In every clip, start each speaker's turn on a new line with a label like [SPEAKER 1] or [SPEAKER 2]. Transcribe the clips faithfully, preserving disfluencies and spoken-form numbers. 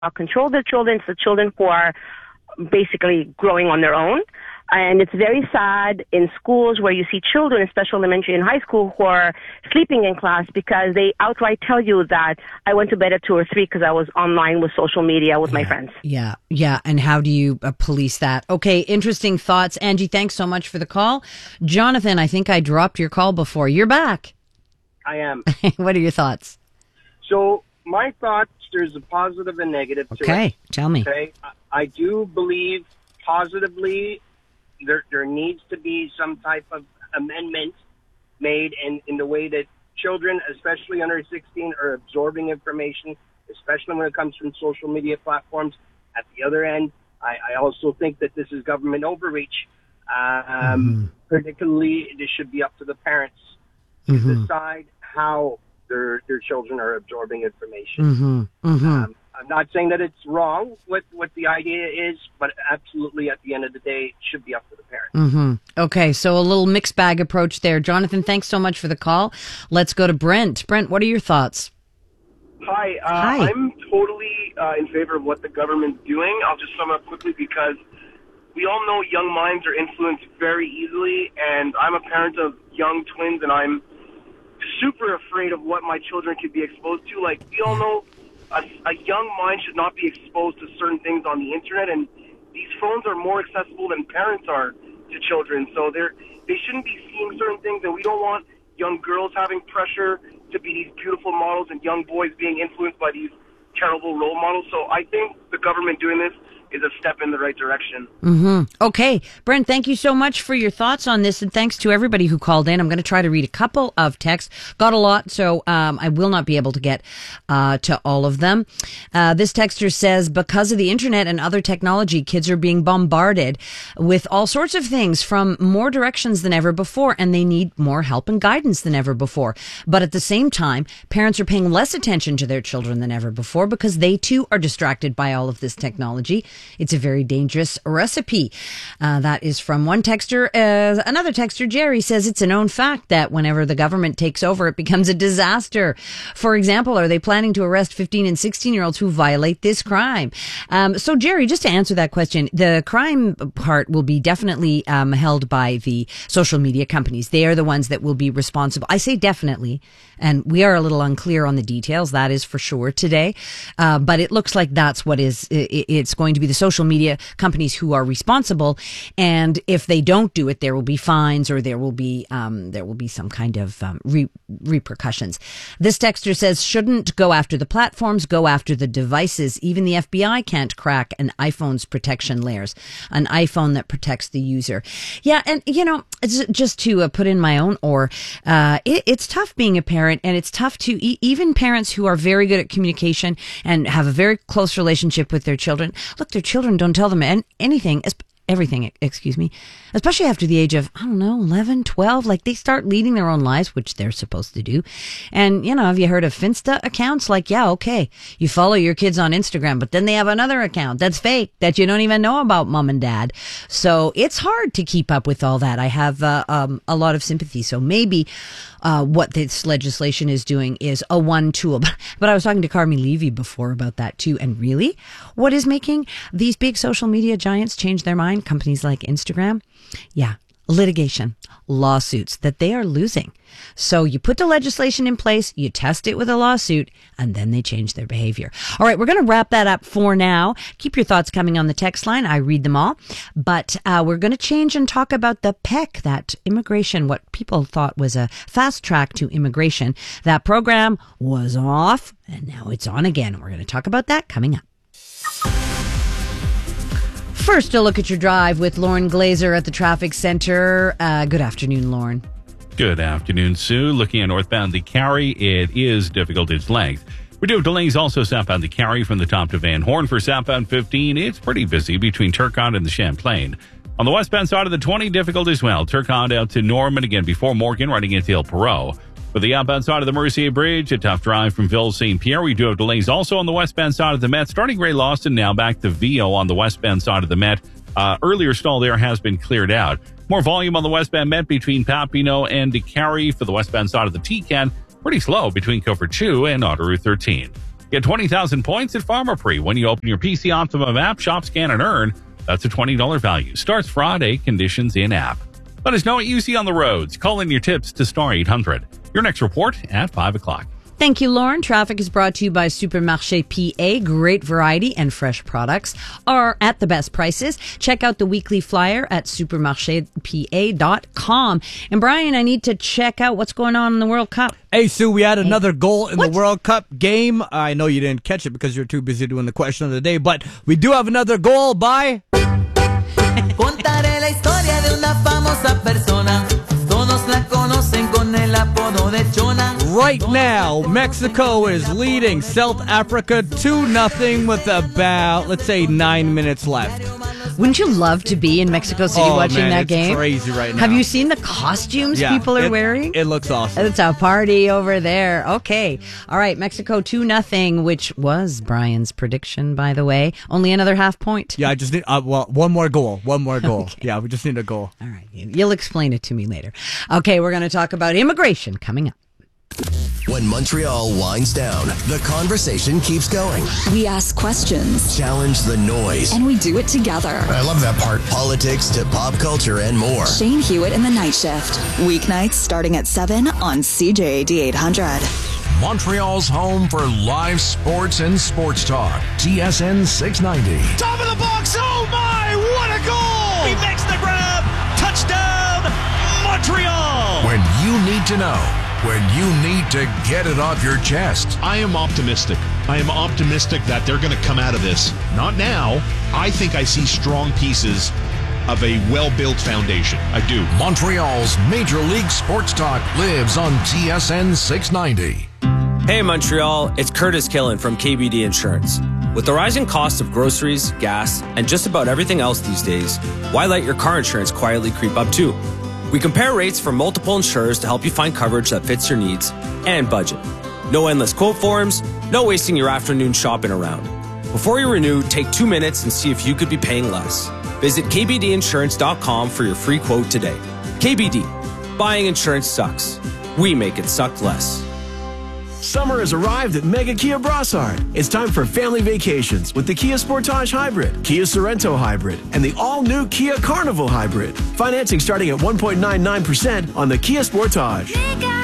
[SPEAKER 1] control their children. It's the children who are basically growing on their own. And it's very sad in schools where you see children, especially elementary and high school, who are sleeping in class because they outright tell you that I went to bed at two or three because I was online with social media with
[SPEAKER 2] yeah,
[SPEAKER 1] my friends.
[SPEAKER 2] Yeah, yeah. And how do you uh, police that? Okay, interesting thoughts. Angie, thanks so much for the call. Jonathan, I think I dropped your call before. You're back.
[SPEAKER 3] I am.
[SPEAKER 2] What are your thoughts?
[SPEAKER 3] So my thoughts, there's a positive and negative to
[SPEAKER 2] okay,
[SPEAKER 3] it.
[SPEAKER 2] Okay, tell me.
[SPEAKER 3] Okay, I do believe positively there there needs to be some type of amendment made in, in the way that children, especially under sixteen, are absorbing information, especially when it comes from social media platforms. At the other end, I, I also think that this is government overreach. Um, mm-hmm. Particularly, this should be up to the parents to mm-hmm. decide how their their children are absorbing information.
[SPEAKER 2] Mm-hmm. Mm-hmm.
[SPEAKER 3] Um, I'm not saying that it's wrong what, what the idea is, but absolutely at the end of the day, it should be up to the parents.
[SPEAKER 2] Mm-hmm. Okay, so a little mixed bag approach there. Jonathan, thanks so much for the call. Let's go to Brent. Brent, what are your thoughts?
[SPEAKER 4] Hi, uh,
[SPEAKER 2] Hi.
[SPEAKER 4] I'm totally uh, in favor of what the government's doing. I'll just sum up quickly because we all know young minds are influenced very easily, and I'm a parent of young twins, and I'm super afraid of what my children could be exposed to. Like, we all know a, a young mind should not be exposed to certain things on the internet, and these phones are more accessible than parents are to children, so they're they shouldn't be seeing certain things, and we don't want young girls having pressure to be these beautiful models and young boys being influenced by these terrible role models. So I think the government doing this is a step in the right direction.
[SPEAKER 2] Mm-hmm. Okay. Brent, thank you so much for your thoughts on this, and thanks to everybody who called in. I'm going to try to read a couple of texts. Got a lot, so um, I will not be able to get uh, to all of them. Uh, this texter says, because of the internet and other technology, kids are being bombarded with all sorts of things from more directions than ever before, and they need more help and guidance than ever before. But at the same time, parents are paying less attention to their children than ever before because they too are distracted by all of this technology. It's a very dangerous recipe. Uh, that is from one texter. Uh, another texter, Jerry, says it's a known fact that whenever the government takes over, it becomes a disaster. For example, are they planning to arrest fifteen and sixteen year olds who violate this crime? Um, so, Jerry, just to answer that question, the crime part will be definitely um, held by the social media companies. They are the ones that will be responsible. I say definitely, and we are a little unclear on the details. That is for sure today. Uh, but it looks like that's what is, it, it's going to be the social media companies who are responsible, and if they don't do it, there will be fines or there will be um, there will be some kind of um, re- repercussions. This texter says, shouldn't go after the platforms, go after the devices. Even the F B I can't crack an iPhone's protection layers, an iPhone that protects the user. Yeah, and you know, it's just to uh, put in my own or uh, it, it's tough being a parent, and it's tough to e- even parents who are very good at communication and have a very close relationship with their children. Look, their children don't tell them an- anything, everything, excuse me, especially after the age of, I don't know, eleven, twelve, like they start leading their own lives, which they're supposed to do. And, you know, have you heard of Finsta accounts? Like, yeah, okay, you follow your kids on Instagram, but then they have another account that's fake that you don't even know about, mom and dad. So it's hard to keep up with all that. I have uh, um, a lot of sympathy. So maybe uh, what this legislation is doing is a one tool. But I was talking to Carmi Levy before about that too. And really, what is making these big social media giants change their mind? Companies like Instagram. Yeah, litigation, lawsuits that they are losing. So you put the legislation in place, you test it with a lawsuit, and then they change their behavior. All right, we're going to wrap that up for now. Keep your thoughts coming on the text line. I read them all. But uh, we're going to change and talk about the P E C, that immigration, what people thought was a fast track to immigration. That program was off, and now it's on again. We're going to talk about that coming up. First, a look at your drive with Lauren Glazer at the traffic center. Uh, good afternoon, Lauren.
[SPEAKER 5] Good afternoon, Sue. Looking at northbound the Carry, it is difficult its length. We do have delays also southbound the Carry from the top to Van Horn. For southbound fifteen, it's pretty busy between Turcotte and the Champlain. On the westbound side of the twenty, difficult as well. Turcotte out to Norman, again before Morgan, running into El Perot. For the outbound side of the Mercier Bridge, a tough drive from Ville Saint Pierre. We do have delays also on the westbound side of the Met, starting Grey Lawson, now back to Vio on the westbound side of the Met. Uh, earlier stall there has been cleared out. More volume on the westbound Met between Papineau and DeCarry. For the westbound side of the T C A N, pretty slow between Couverture and Autoroute thirteen. Get twenty thousand points at Pharmaprix when you open your P C Optimum app, shop, scan, and earn. That's a twenty dollars value. Starts Friday. Conditions in app. Let us know what you see on the roads. Call in your tips to Star eight hundred. Your next report at five o'clock.
[SPEAKER 2] Thank you, Lauren. Traffic is brought to you by Supermarché P A. Great variety and fresh products are at the best prices. Check out the weekly flyer at supermarché p a dot com. And Brian, I need to check out what's going on in the World Cup.
[SPEAKER 6] Hey, Sue, we had another goal in
[SPEAKER 2] What?
[SPEAKER 6] the World Cup game. I know you didn't catch it because you're too busy doing the question of the day, but we do have another goal by...
[SPEAKER 7] Contaré la historia de una famosa persona. Todos la conocen con el apodo de Chona.
[SPEAKER 6] Right now, Mexico is leading South Africa two nothing with about, let's say, nine minutes left.
[SPEAKER 2] Wouldn't you love to be in Mexico City
[SPEAKER 6] Oh,
[SPEAKER 2] watching
[SPEAKER 6] man,
[SPEAKER 2] that
[SPEAKER 6] it's
[SPEAKER 2] game?
[SPEAKER 6] crazy right now.
[SPEAKER 2] Have you seen the costumes
[SPEAKER 6] Yeah,
[SPEAKER 2] people are
[SPEAKER 6] it-
[SPEAKER 2] wearing?
[SPEAKER 6] It looks awesome.
[SPEAKER 2] It's a party over there. Okay. All right. Mexico two nothing, which was Brian's prediction, by the way. Only another half point.
[SPEAKER 6] Yeah, I just need, uh, well, one more goal. One more goal.
[SPEAKER 2] Okay.
[SPEAKER 6] Yeah, we just need a goal.
[SPEAKER 2] All right. you- You'll explain it to me later. Okay. We're going to talk about immigration coming up.
[SPEAKER 8] When Montreal winds down, the conversation keeps going.
[SPEAKER 9] We ask questions,
[SPEAKER 8] Challenge the noise.
[SPEAKER 9] and we do it together.
[SPEAKER 8] I love that part. Politics to pop culture and more.
[SPEAKER 9] Shane Hewitt in the Night Shift. Weeknights starting at seven on C J A D eight hundred.
[SPEAKER 10] Montreal's home for live sports and sports talk. T S N six ninety.
[SPEAKER 11] Top of the box. Oh my, what a goal! He makes the grab. Touchdown, Montreal!
[SPEAKER 10] When you need to know, when you need to get it off your chest.
[SPEAKER 12] I am optimistic. I am optimistic that they're going to come out of this. Not now. I think I see strong pieces of a well-built foundation. I do.
[SPEAKER 10] Montreal's Major League Sports Talk lives on T S N six ninety.
[SPEAKER 13] Hey Montreal, it's Curtis Killen from K B D Insurance. With the rising cost of groceries, gas, and just about everything else these days, why let your car insurance quietly creep up too? We compare rates from multiple insurers to help you find coverage that fits your needs and budget. No endless quote forms, no wasting your afternoon shopping around. Before you renew, take two minutes and see if you could be paying less. Visit k b d insurance dot com for your free quote today. K B D. Buying insurance sucks. We make it suck less.
[SPEAKER 14] Summer has arrived at Mega Kia Brossard. It's time for family vacations with the Kia Sportage Hybrid, Kia Sorento Hybrid, and the all-new Kia Carnival Hybrid. Financing starting at one point nine nine percent on the Kia Sportage.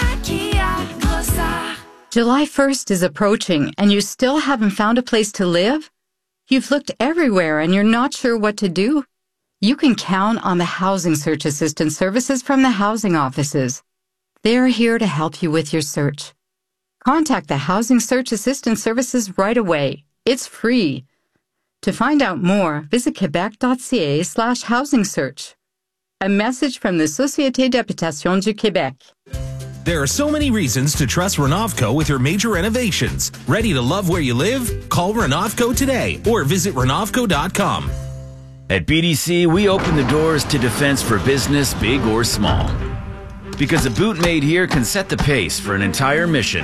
[SPEAKER 15] July first is approaching and you still haven't found a place to live? You've looked everywhere and you're not sure what to do? You can count on the Housing Search Assistance services from the housing offices. They're here to help you with your search. Contact the Housing Search Assistance services right away. It's free. To find out more, visit quebec.ca slash housing search. A message from the Société d'Habitation du Québec.
[SPEAKER 16] There are so many reasons to trust Renovco with your major renovations. Ready to love where you live? Call Renovco today or visit renovco dot com.
[SPEAKER 17] At B D C, we open the doors to defense for business, big or small. Because a boot made here can set the pace for an entire mission.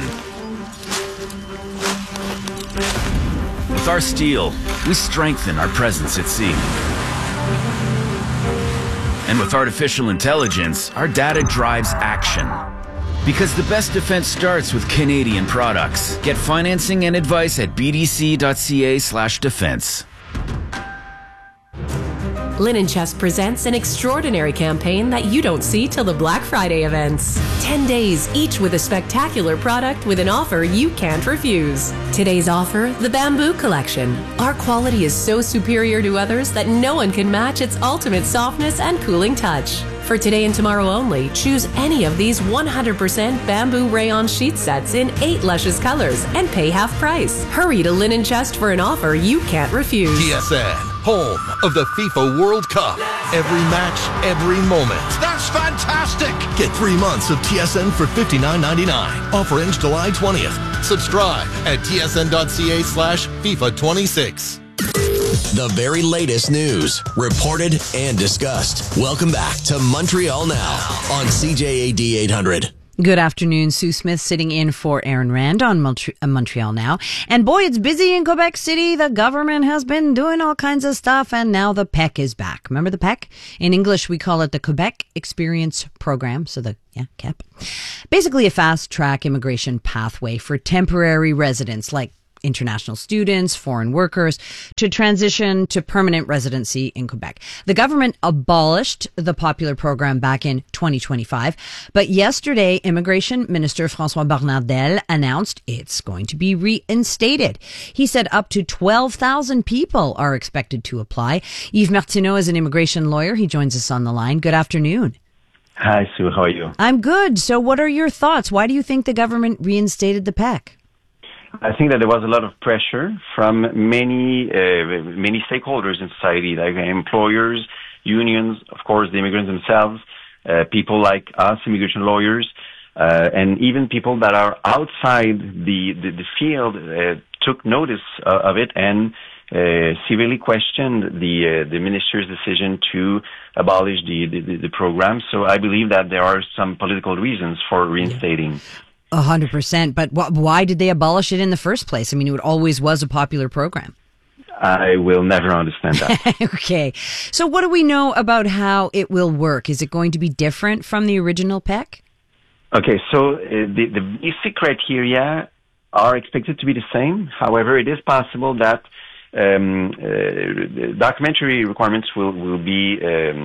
[SPEAKER 17] With our steel, we strengthen our presence at sea. And with artificial intelligence, our data drives action. Because the best defense starts with Canadian products. Get financing and advice at b d c dot c a slash defense.
[SPEAKER 18] Linen Chest presents an extraordinary campaign that you don't see till the Black Friday events. Ten days, each with a spectacular product with an offer you can't refuse. Today's offer, the Bamboo Collection. Our quality is so superior to others that no one can match its ultimate softness and cooling touch. For today and tomorrow only, choose any of these one hundred percent bamboo rayon sheet sets in eight luscious colors and pay half price. Hurry to Linen Chest for an offer you can't refuse.
[SPEAKER 19] T S N, home of the FIFA World Cup. Every match, every moment.
[SPEAKER 11] That's fantastic!
[SPEAKER 19] Get three months of T S N for fifty-nine ninety-nine. Offer ends July twentieth. Subscribe at tsn.ca slash FIFA 26.
[SPEAKER 8] The very latest news, reported and discussed. Welcome back to Montreal Now on C J A D eight hundred.
[SPEAKER 2] Good afternoon. Sue Smith sitting in for Aaron Rand on Montre- uh, Montreal Now. And boy, it's busy in Quebec City. The government has been doing all kinds of stuff, and now the P E C is back. Remember the P E C? In English, we call it the Quebec Experience Program. So the, yeah, C E P. Basically a fast-track immigration pathway for temporary residents like international students, foreign workers, to transition to permanent residency in Quebec. The government abolished the popular program back in twenty twenty-five, but yesterday, Immigration Minister François Bonnardel announced it's going to be reinstated. He said up to twelve thousand people are expected to apply. Yves Martineau is an immigration lawyer. He joins us on the line. Good afternoon.
[SPEAKER 20] Hi, Sue. How are you?
[SPEAKER 2] I'm good. So what are your thoughts? Why do you think the government reinstated the P E C?
[SPEAKER 20] I think that there was a lot of pressure from many uh, many stakeholders in society, like employers, unions, of course, the immigrants themselves, uh, people like us, immigration lawyers, uh, and even people that are outside the, the, the field uh, took notice uh, of it and uh, severely questioned the uh, the minister's decision to abolish the, the, the program. So I believe that there are some political reasons for reinstating.
[SPEAKER 2] A hundred percent. But wh- why did they abolish it in the first place? I mean, it always was a popular program.
[SPEAKER 20] I will never understand that.
[SPEAKER 2] Okay. So what do we know about how it will work? Is it going to be different from the original P E C?
[SPEAKER 20] Okay, so uh, the, the basic criteria are expected to be the same. However, it is possible that um, uh, documentary requirements will, will be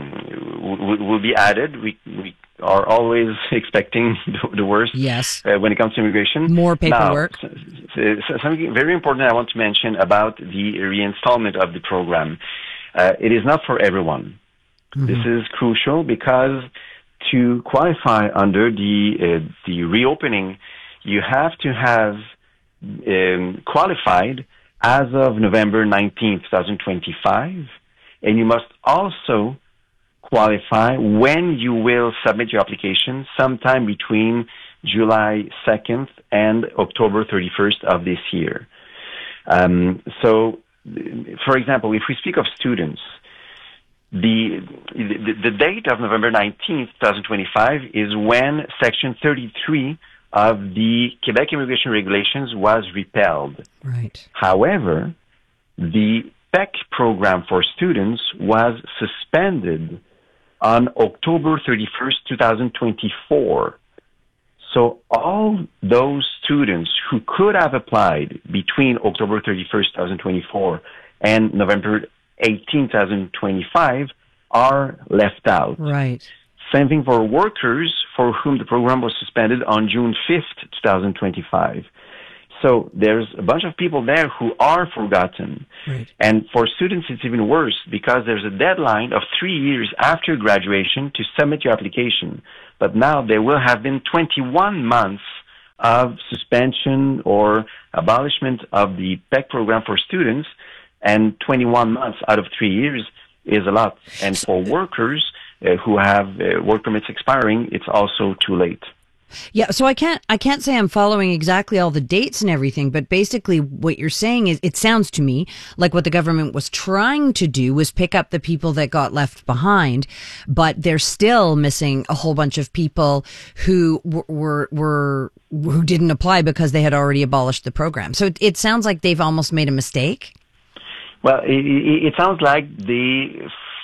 [SPEAKER 20] um, will, will be added. We, we are always expecting the, the worst.
[SPEAKER 2] Yes.
[SPEAKER 20] Uh, when it comes to immigration.
[SPEAKER 2] More paperwork.
[SPEAKER 20] Now, so, so something very important I want to mention about the reinstallment of the program. Uh, it is not for everyone. Mm-hmm. This is crucial because to qualify under the uh, the reopening, you have to have um, qualified as of November nineteenth, twenty twenty-five, and you must also qualify when you will submit your application sometime between July second and October thirty-first of this year. Um, so, for example, if we speak of students, the, the, the date of November nineteenth, twenty twenty-five is when Section thirty-three of the Quebec Immigration Regulations was repealed.
[SPEAKER 2] Right.
[SPEAKER 20] However, the P E C program for students was suspended on October thirty-first, twenty twenty-four. So all those students who could have applied between October thirty-first, twenty twenty-four and November eighteenth, twenty twenty-five are left out.
[SPEAKER 2] Right.
[SPEAKER 20] Same thing for workers for whom the program was suspended on June fifth, twenty twenty-five. So there's a bunch of people there who are forgotten.
[SPEAKER 2] Right.
[SPEAKER 20] And for students, it's even worse because there's a deadline of three years after graduation to submit your application. But now there will have been twenty-one months of suspension or abolishment of the P E C program for students, and twenty-one months out of three years is a lot. And for workers uh, who have uh, work permits expiring, it's also too late.
[SPEAKER 2] Yeah, so I can't I can't say I'm following exactly all the dates and everything, but basically what you're saying is, it sounds to me like what the government was trying to do was pick up the people that got left behind, but they're still missing a whole bunch of people who were were who didn't apply because they had already abolished the program. So it, it sounds like they've almost made a mistake.
[SPEAKER 20] Well, it, it, it sounds like they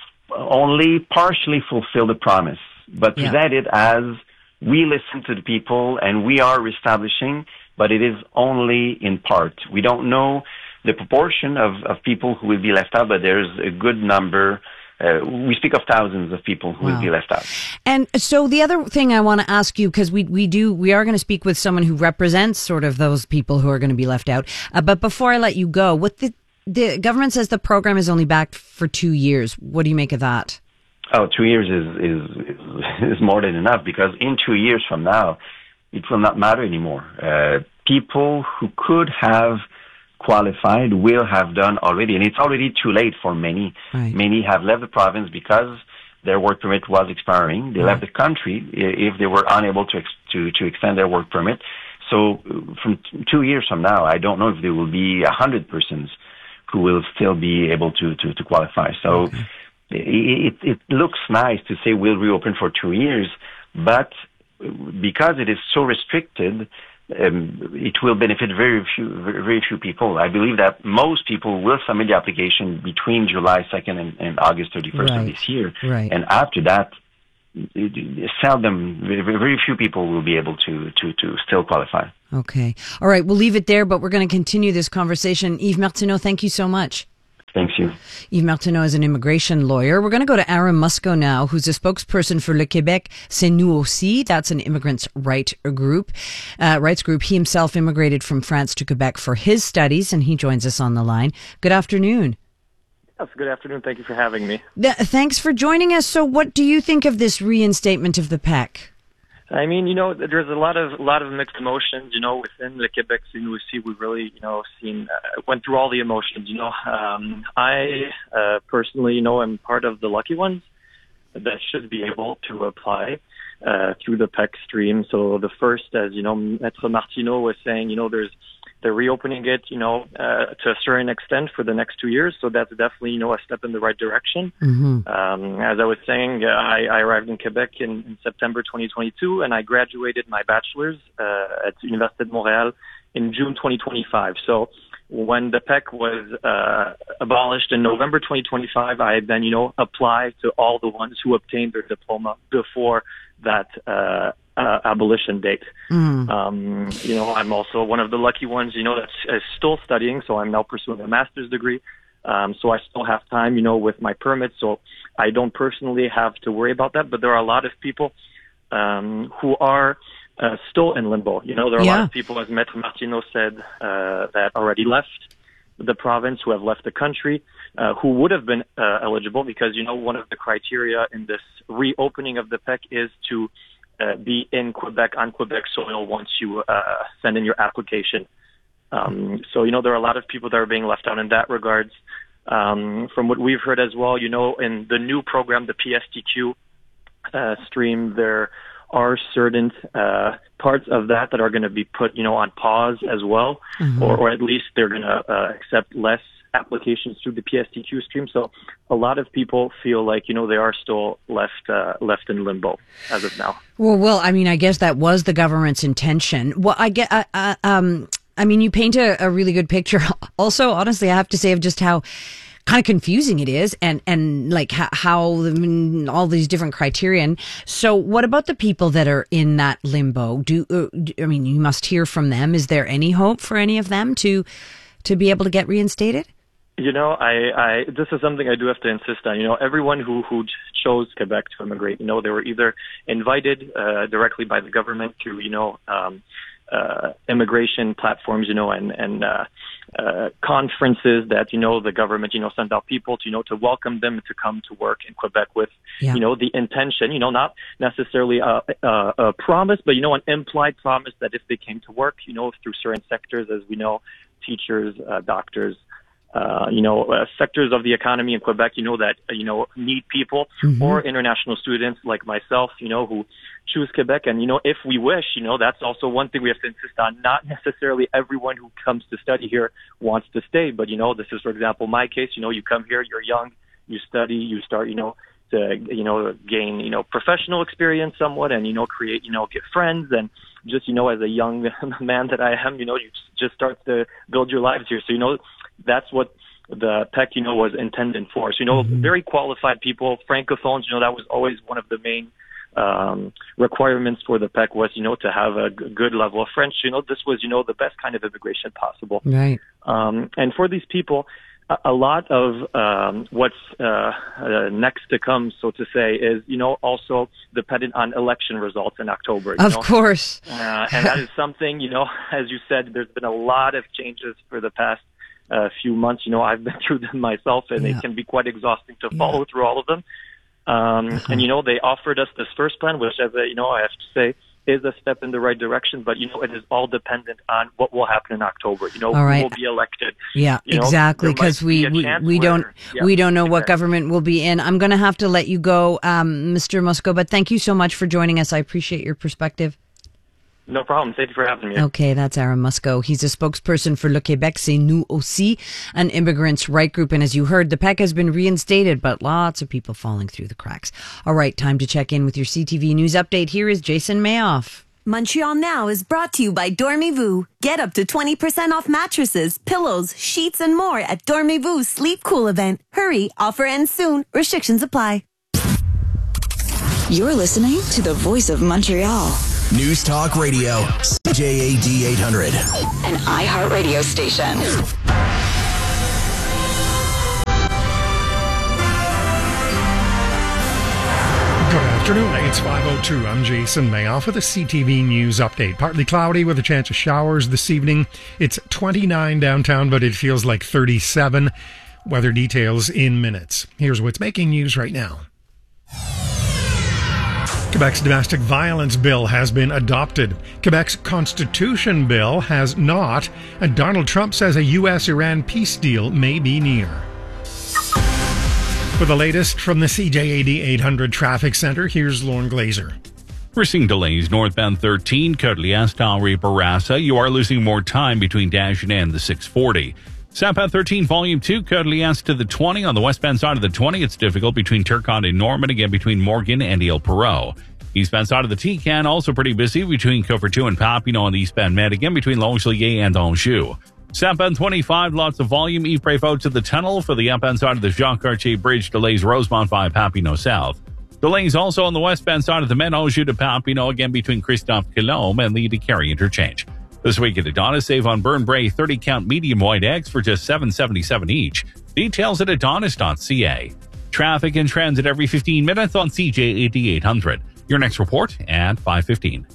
[SPEAKER 20] only partially fulfilled the promise, but
[SPEAKER 2] Yeah.
[SPEAKER 20] present it as we listen to the people and we are reestablishing, but it is only in part. We don't know the proportion of, of people who will be left out, but there's a good number. Uh, we speak of thousands of people who
[SPEAKER 2] Wow.
[SPEAKER 20] will be left out.
[SPEAKER 2] And so the other thing I want to ask you, because we, we do, we are going to speak with someone who represents sort of those people who are going to be left out. Uh, but before I let you go, what the, the government says the program is only back for two years. What do you make of that?
[SPEAKER 20] Oh, two years is, is, is more than enough because in two years from now, it will not matter anymore. Uh, people who could have qualified will have done already, and it's already too late for many.
[SPEAKER 2] Right.
[SPEAKER 20] Many have left the province because their work permit was expiring. They
[SPEAKER 2] Right.
[SPEAKER 20] left the country if they were unable to, ex- to, to extend their work permit. So from t- two years from now, I don't know if there will be a hundred persons who will still be able to, to, to qualify. So
[SPEAKER 2] Okay.
[SPEAKER 20] it, it looks nice to say we'll reopen for two years, but because it is so restricted, um, it will benefit very few, very few people. I believe that most people will submit the application between July second and, and August thirty-first
[SPEAKER 2] Right.
[SPEAKER 20] of this year.
[SPEAKER 2] Right.
[SPEAKER 20] And after that, seldom, very, very few people will be able to, to, to still qualify.
[SPEAKER 2] Okay. All right. We'll leave it there, but we're going to continue this conversation. Yves Martineau, thank you so much.
[SPEAKER 20] Thank you.
[SPEAKER 2] Yves Martineau is an immigration lawyer. We're going to go to Aram Musco now, who's a spokesperson for Le Québec, c'est nous aussi. That's an immigrants' right group, uh, rights group. He himself immigrated from France to Quebec for his studies, and he joins us on the line. Good afternoon.
[SPEAKER 21] Yes, good afternoon. Thank you for having me.
[SPEAKER 2] Th- thanks for joining us. So what do you think of this reinstatement of the P E C?
[SPEAKER 21] I mean, you know, there's a lot of a lot of mixed emotions. You know, within the Quebec c'est nous aussi, we've really, you know, seen uh, went through all the emotions. You know, um, I uh, personally, you know, am part of the lucky ones that should be able to apply uh, through the P E C stream. So the first, as you know, Maître Martineau was saying, you know, there's they're reopening it, you know, uh, to a certain extent for the next two years. So that's definitely, you know, a step in the right direction.
[SPEAKER 2] Mm-hmm.
[SPEAKER 21] Um, as I was saying, uh, I, I arrived in Quebec in, in September twenty twenty-two, and I graduated my bachelor's uh, at Université de Montréal in June twenty twenty-five. So when the P E C was uh, abolished in November twenty twenty-five, I then, you know, applied to all the ones who obtained their diploma before that uh, uh, abolition date.
[SPEAKER 2] Mm.
[SPEAKER 21] Um, you know, I'm also one of the lucky ones, you know, that's uh, still studying. So I'm now pursuing a master's degree. Um, so I still have time, you know, with my permit. So I don't personally have to worry about that. But there are a lot of people um, who are uh, still in limbo. You know, there are
[SPEAKER 2] Yeah.
[SPEAKER 21] a lot of people, as Maître Martineau said, uh, that already left the province, who have left the country, uh, who would have been uh, eligible because, you know, one of the criteria in this reopening of the P E C is to uh, be in Quebec, on Quebec soil once you uh, send in your application. Um, so, you know, there are a lot of people that are being left out in that regards. Um, from what we've heard as well, you know, in the new program, the P S T Q uh, stream, there are certain uh, parts of that that are going to be put, you know, on pause as well,
[SPEAKER 2] Mhm.
[SPEAKER 21] or, or at least they're going to uh, accept less applications through the P S T Q stream. So a lot of people feel like, you know, they are still left uh, left in limbo as of now.
[SPEAKER 2] Well, well, I mean, I guess that was the government's intention. Well, I get, uh, uh, um, I mean, you paint a, a really good picture. Also, honestly, I have to say of just how kind of confusing it is, and and like how, how I mean, all these different criterion. So, what about the people that are in that limbo? Do, uh, do I mean, you must hear from them? Is there any hope for any of them to to be able to get reinstated?
[SPEAKER 21] You know, I, I, this is something I do have to insist on. You know, everyone who, who chose Quebec to immigrate, you know, they were either invited uh, directly by the government through, you know, um, uh, immigration platforms, you know, and, and uh, uh, conferences that, you know, the government, you know, sent out people to, you know, to welcome them to come to work in Quebec with,
[SPEAKER 2] Yeah.
[SPEAKER 21] you know, the intention, you know, not necessarily a, a, a promise, but, you know, an implied promise that if they came to work, you know, through certain sectors, as we know, teachers, uh, doctors, Uh, you know, uh, sectors of the economy in Quebec, you know, that, uh, you know, need people,
[SPEAKER 2] Mhm.
[SPEAKER 21] or international students like myself, you know, who choose Quebec. And, you know, if we wish, you know, that's also one thing we have to insist on. Not necessarily everyone who comes to study here wants to stay. But, you know, this is, for example, my case. You know, you come here, you're young, you study, you start, you know, to, you know, gain, you know, professional experience somewhat and, you know, create, you know, get friends. And just, you know, as a young man that I am, you know, you just start to build your lives here. So, you know, that's what the P E C, you know, was intended for. So, you know,
[SPEAKER 2] Mm-hmm.
[SPEAKER 21] very qualified people, francophones, you know, that was always one of the main um, requirements for the P E C was, you know, to have a g- good level of French. You know, this was, you know, the best kind of immigration possible.
[SPEAKER 2] Right.
[SPEAKER 21] Um, and for these people, a, a lot of um, what's uh, uh, next to come, so to say, is, you know, also dependent on election results in October. You
[SPEAKER 2] Of
[SPEAKER 21] know?
[SPEAKER 2] course.
[SPEAKER 21] Uh, and that is something, you know, as you said, there's been a lot of changes for the past uh, few months. You know, I've been through them myself, and
[SPEAKER 2] Yeah.
[SPEAKER 21] it can be quite exhausting to follow through all of them. Um,
[SPEAKER 2] Uh-huh.
[SPEAKER 21] And, you know, they offered us this first plan, which, as a, you know, I have to say, is a step in the right direction, but, you know, it is all dependent on what will happen in October. You know,
[SPEAKER 2] All
[SPEAKER 21] who
[SPEAKER 2] right.
[SPEAKER 21] will be elected.
[SPEAKER 2] Yeah,
[SPEAKER 21] You know,
[SPEAKER 2] exactly.
[SPEAKER 21] there
[SPEAKER 2] Because
[SPEAKER 21] might
[SPEAKER 2] we,
[SPEAKER 21] be a
[SPEAKER 2] we,
[SPEAKER 21] chance
[SPEAKER 2] we
[SPEAKER 21] where-
[SPEAKER 2] don't
[SPEAKER 21] yeah,
[SPEAKER 2] we don't know what
[SPEAKER 21] exactly.
[SPEAKER 2] government will be in. I'm going to have to let you go, um, Mister Musco, but thank you so much for joining us. I appreciate your perspective.
[SPEAKER 21] No problem. Thank you for having me.
[SPEAKER 2] Okay, that's Aram Musco. He's a spokesperson for Le Québec, c'est nous aussi, an immigrants' right group. And as you heard, the P E C has been reinstated, but lots of people falling through the cracks. All right, time to check in with your C T V News update. Here is Jason Mayoff.
[SPEAKER 22] Montreal Now is brought to you by Dormez-vous. Get up to twenty percent off mattresses, pillows, sheets, and more at Dormez-vous Sleep Cool event. Hurry, offer ends soon. Restrictions apply.
[SPEAKER 9] You're listening to the voice of Montreal.
[SPEAKER 8] News Talk Radio, C J A D eight hundred.
[SPEAKER 9] An iHeartRadio station.
[SPEAKER 1] Good afternoon. It's five oh two. I'm Jason Mayoff with a C T V News update. Partly cloudy with a chance of showers this evening. It's twenty-nine downtown, but it feels like thirty-seven. Weather details in minutes. Here's what's making news right now. Quebec's domestic violence bill has been adopted. Quebec's constitution bill has not, and Donald Trump says a U S Iran peace deal may be near. For the latest from the C J A D eight hundred Traffic Center, here's Lauren Glazer.
[SPEAKER 5] We're seeing delays northbound thirteen, Côte-Liesse-Talry-Bourassa. You are losing more time between Dash and the six forty. Southbound thirteen, Volume two, Côte-Liesse to the twenty. On the westbound side of the twenty, it's difficult between Turcotte and Norman, again between Morgan and Ile Perrot. Eastbound side of the T-Can, also pretty busy between Cofertou and Papineau on the eastbound Med, again between Longueuil and Anjou. Southbound twenty-five, lots of volume. Yves Prévost to the tunnel. For the upbound side of the Jacques-Cartier Bridge, delays Rosemont via Papineau South. Delays also on the westbound side of the Med, Anjou to Papineau, again between Christophe Colomb and the Carry interchange. This week at Adonis, save on Burn Bray thirty count medium white eggs for just seven seventy-seven each. Details at adonis dot c a. Traffic and transit every fifteen minutes on C J A D eight hundred. Your next report at five fifteen.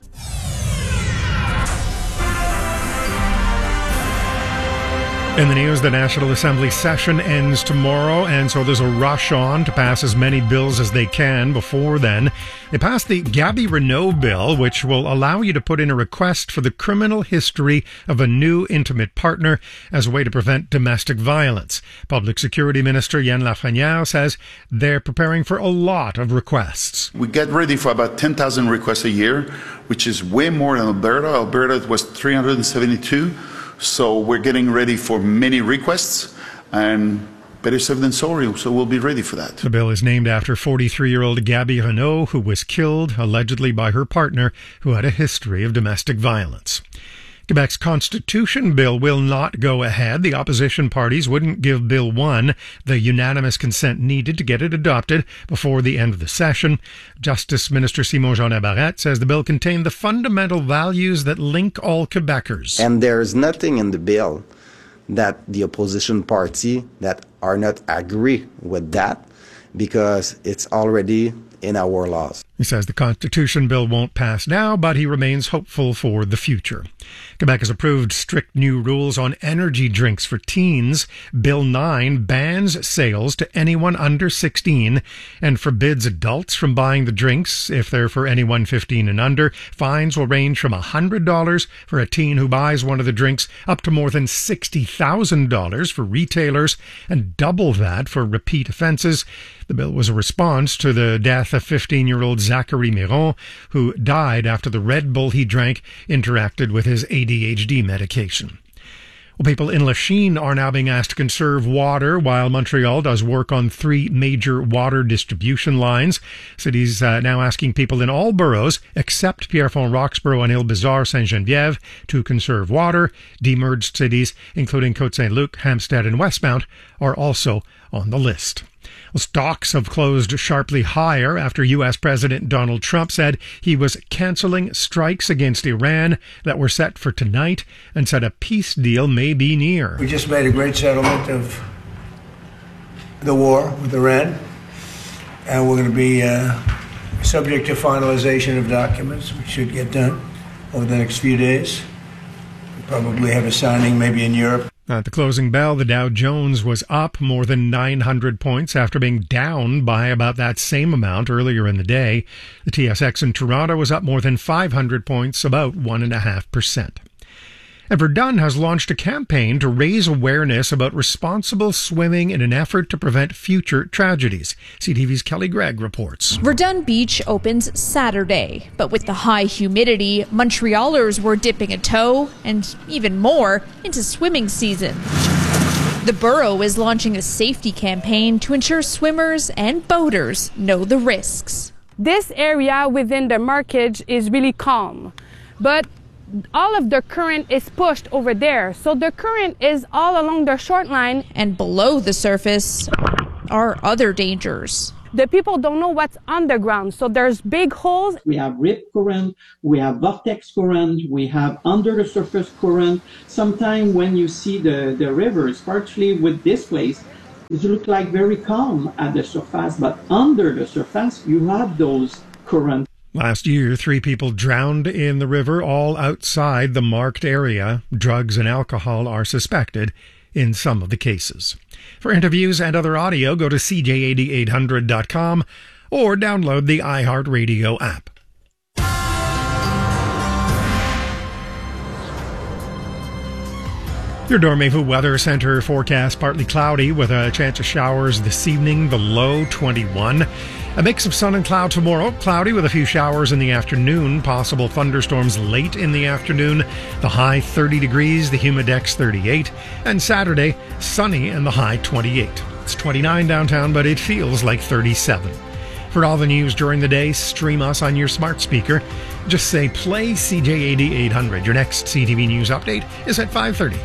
[SPEAKER 1] In the news, the National Assembly session ends tomorrow, and so there's a rush on to pass as many bills as they can before then. They passed the Gabby Renault bill, which will allow you to put in a request for the criminal history of a new intimate partner as a way to prevent domestic violence. Public Security Minister Yann Lafrenière says they're preparing for a lot of requests.
[SPEAKER 3] We get ready for about ten thousand requests a year, which is way more than Alberta. Alberta was three hundred seventy-two. So we're getting ready for many requests, and better safe than sorry, so we'll be ready for that.
[SPEAKER 1] The bill is named after forty-three-year-old Gabby Renault, who was killed, allegedly by her partner, who had a history of domestic violence. Quebec's constitution bill will not go ahead. The opposition parties wouldn't give Bill one the unanimous consent needed to get it adopted before the end of the session. Justice Minister Simon-Jean Navarrete says the bill contained the fundamental values that link all Quebecers.
[SPEAKER 23] And there's nothing in the bill that the opposition party that are not agree with that, because it's already in our laws.
[SPEAKER 1] He says the Constitution bill won't pass now, but he remains hopeful for the future. Quebec has approved strict new rules on energy drinks for teens. Bill nine bans sales to anyone under sixteen and forbids adults from buying the drinks if they're for anyone fifteen and under. Fines will range from one hundred dollars for a teen who buys one of the drinks up to more than sixty thousand dollars for retailers and double that for repeat offenses. The bill was a response to the death of fifteen-year-old Zachary Miron, who died after the Red Bull he drank interacted with his A D H D medication. Well, people in Lachine are now being asked to conserve water while Montreal does work on three major water distribution lines. Cities uh, now asking people in all boroughs, except Pierrefonds, Roxborough, and Ile-Bizarre, Saint-Geneviève, to conserve water. Demerged cities, including Côte-Saint-Luc, Hampstead, and Westmount, are also on the list. Well, stocks have closed sharply higher after U S President Donald Trump said he was canceling strikes against Iran that were set for tonight and said a peace deal may be near.
[SPEAKER 24] We just made a great settlement of the war with Iran, and we're going to be uh, subject to finalization of documents, which should get done over the next few days. We'll probably have a signing maybe in Europe.
[SPEAKER 1] At the closing bell, the Dow Jones was up more than nine hundred points after being down by about that same amount earlier in the day. The T S X in Toronto was up more than five hundred points, about one point five percent. And Verdun has launched a campaign to raise awareness about responsible swimming in an effort to prevent future tragedies. C T V's Kelly Gregg reports.
[SPEAKER 25] Verdun Beach opens Saturday, but with the high humidity, Montrealers were dipping a toe, and even more, into swimming season. The borough is launching a safety campaign to ensure swimmers and boaters know the risks.
[SPEAKER 26] This area within the markage is really calm, but all of the current is pushed over there. So the current is all along the short line.
[SPEAKER 25] And below the surface are other dangers.
[SPEAKER 26] the people don't know what's underground. So there's big holes.
[SPEAKER 4] We have rip current, we have vortex current, we have under the surface current. Sometimes when you see the, the river, especially with this place, it looks like very calm at the surface, but under the surface, you have those currents.
[SPEAKER 1] Last year, three people drowned in the river, all outside the marked area. Drugs and alcohol are suspected in some of the cases. For interviews and other audio, go to C J A D eight hundred dot com or download the iHeartRadio app. Your Dormez-vous Weather Center forecast: partly cloudy with a chance of showers this evening, the low twenty-one. A mix of sun and cloud tomorrow, cloudy with a few showers in the afternoon, possible thunderstorms late in the afternoon, the high thirty degrees, the humidex thirty-eight, and Saturday, sunny and the high twenty-eight. It's twenty-nine downtown, but it feels like thirty-seven. For all the news during the day, stream us on your smart speaker. Just say, play C J A D eight hundred. Your next C T V News update is at five thirty.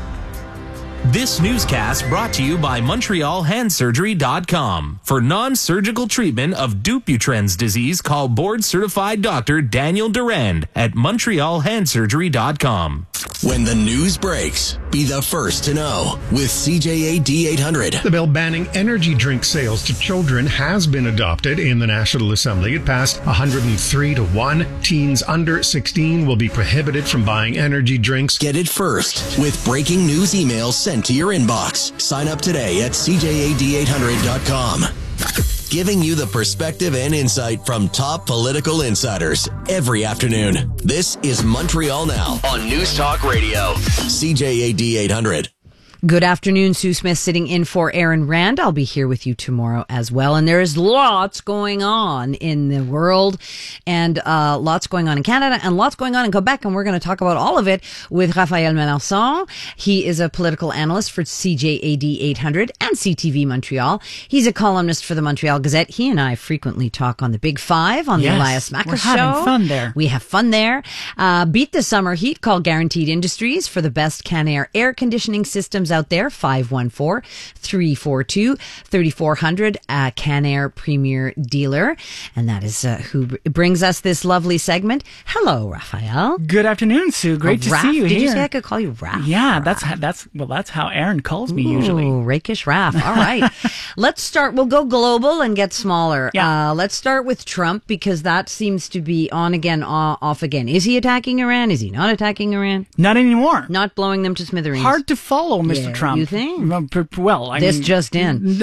[SPEAKER 16] This newscast brought to you by Montreal Hand Surgery dot com. For non-surgical treatment of Dupuytren's disease, call board-certified doctor Daniel Durand at Montreal Hand Surgery dot com.
[SPEAKER 8] When the news breaks, be the first to know with C J A D eight hundred.
[SPEAKER 1] The bill banning energy drink sales to children has been adopted in the National Assembly. It passed one hundred three to one. Teens under sixteen will be prohibited from buying energy drinks.
[SPEAKER 8] Get it first with breaking news emails sent to your inbox. Sign up today at C J A D eight hundred dot com. Giving you the perspective and insight from top political insiders every afternoon. This is Montreal Now on News Talk Radio. C J A D eight hundred.
[SPEAKER 2] Good afternoon, Sue Smith sitting in for Aaron Rand. I'll be here with you tomorrow as well. And there is lots going on in the world and uh, lots going on in Canada and lots going on in Quebec. And we're going to talk about all of it with Raphael Melançon. He is a political analyst for C J A D eight hundred and C T V Montreal. He's a columnist for the Montreal Gazette. He and I frequently talk on the Big Five on
[SPEAKER 6] yes,
[SPEAKER 2] the Elias Macca
[SPEAKER 6] we're
[SPEAKER 2] Show.
[SPEAKER 6] We're having fun there.
[SPEAKER 2] We have fun there. Uh, beat the summer heat. Call Guaranteed Industries for the best Canair air conditioning systems out there. five one four, three four two, three four zero zero, a Canair Premier Dealer. And that is uh, who b- brings us this lovely segment. Hello, Raphael.
[SPEAKER 6] Good afternoon, Sue. Great
[SPEAKER 2] oh,
[SPEAKER 6] to
[SPEAKER 2] Raph,
[SPEAKER 6] see you
[SPEAKER 2] did
[SPEAKER 6] here.
[SPEAKER 2] Did you say I could call you Raph?
[SPEAKER 6] Yeah, that's how, that's well, that's how Aaron calls me
[SPEAKER 2] Ooh,
[SPEAKER 6] usually.
[SPEAKER 2] Rakish Raph. All right. Let's start. We'll go global and get smaller.
[SPEAKER 6] Yeah.
[SPEAKER 2] Uh, let's start with Trump because that seems to be on again, off again. Is he attacking Iran? Is he not attacking Iran?
[SPEAKER 6] Not anymore.
[SPEAKER 2] Not blowing them to smithereens.
[SPEAKER 6] Hard to follow, Mister
[SPEAKER 2] Yeah,
[SPEAKER 6] Trump.
[SPEAKER 2] You think?
[SPEAKER 6] Well, I
[SPEAKER 2] this
[SPEAKER 6] mean,
[SPEAKER 2] just in.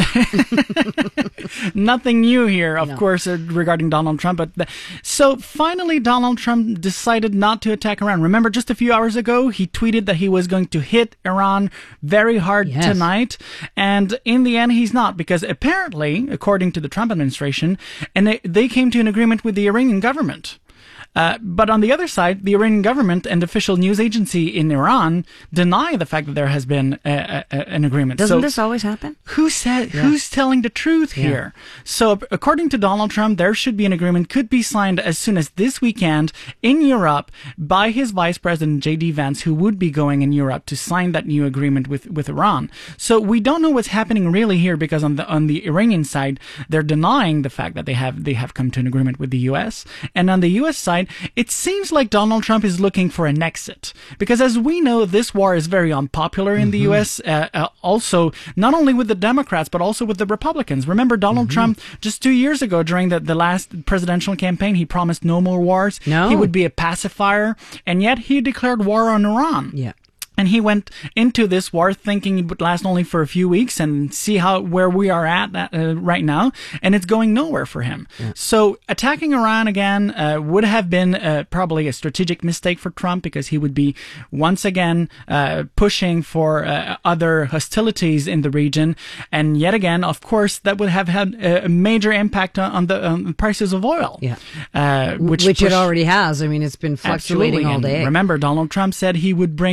[SPEAKER 6] Nothing new here, of
[SPEAKER 2] No.
[SPEAKER 6] course, uh, regarding Donald Trump. But the, so finally, Donald Trump decided not to attack Iran. Remember, just a few hours ago, he tweeted that he was going to hit Iran very hard
[SPEAKER 2] Yes.
[SPEAKER 6] tonight, and in the end, he's not, because apparently, according to the Trump administration, and they, they came to an agreement with the Iranian government. Uh, but on the other side, the Iranian government and official news agency in Iran deny the fact that there has been a, a, an agreement.
[SPEAKER 2] Doesn't
[SPEAKER 6] so
[SPEAKER 2] this always happen?
[SPEAKER 6] Who said?
[SPEAKER 2] Yeah.
[SPEAKER 6] Who's telling the truth
[SPEAKER 2] Yeah.
[SPEAKER 6] here? So, according to Donald Trump, there should be an agreement, could be signed as soon as this weekend in Europe by his vice president J D Vance, who would be going in Europe to sign that new agreement with, with Iran. So we don't know what's happening really here, because on the on the Iranian side, they're denying the fact that they have they have come to an agreement with the U S, and on the U S side, it seems like Donald Trump is looking for an exit, because as we know, this war is very unpopular in mm-hmm. the U S, uh, uh, also not only with the Democrats, but also with the Republicans. Remember, Donald mm-hmm. Trump, just two years ago during the, the last presidential campaign, he promised no more wars.
[SPEAKER 2] No.
[SPEAKER 6] He would be a pacifier, and yet he declared war on Iran.
[SPEAKER 2] Yeah.
[SPEAKER 6] And he went into this war thinking it would last only for a few weeks and see how where we are at uh, right now, and it's going nowhere for him. Yeah. So attacking Iran again uh, would have been uh, probably a strategic mistake for Trump, because he would be once again uh, pushing for uh, other hostilities in the region, and yet again, of course, that would have had a major impact on, on the on prices of oil.
[SPEAKER 2] Yeah,
[SPEAKER 6] uh, which
[SPEAKER 2] which
[SPEAKER 6] pushed,
[SPEAKER 2] it already has. I mean, it's been fluctuating
[SPEAKER 6] absolutely.
[SPEAKER 2] all day.
[SPEAKER 6] And remember, Donald Trump said he would bring prices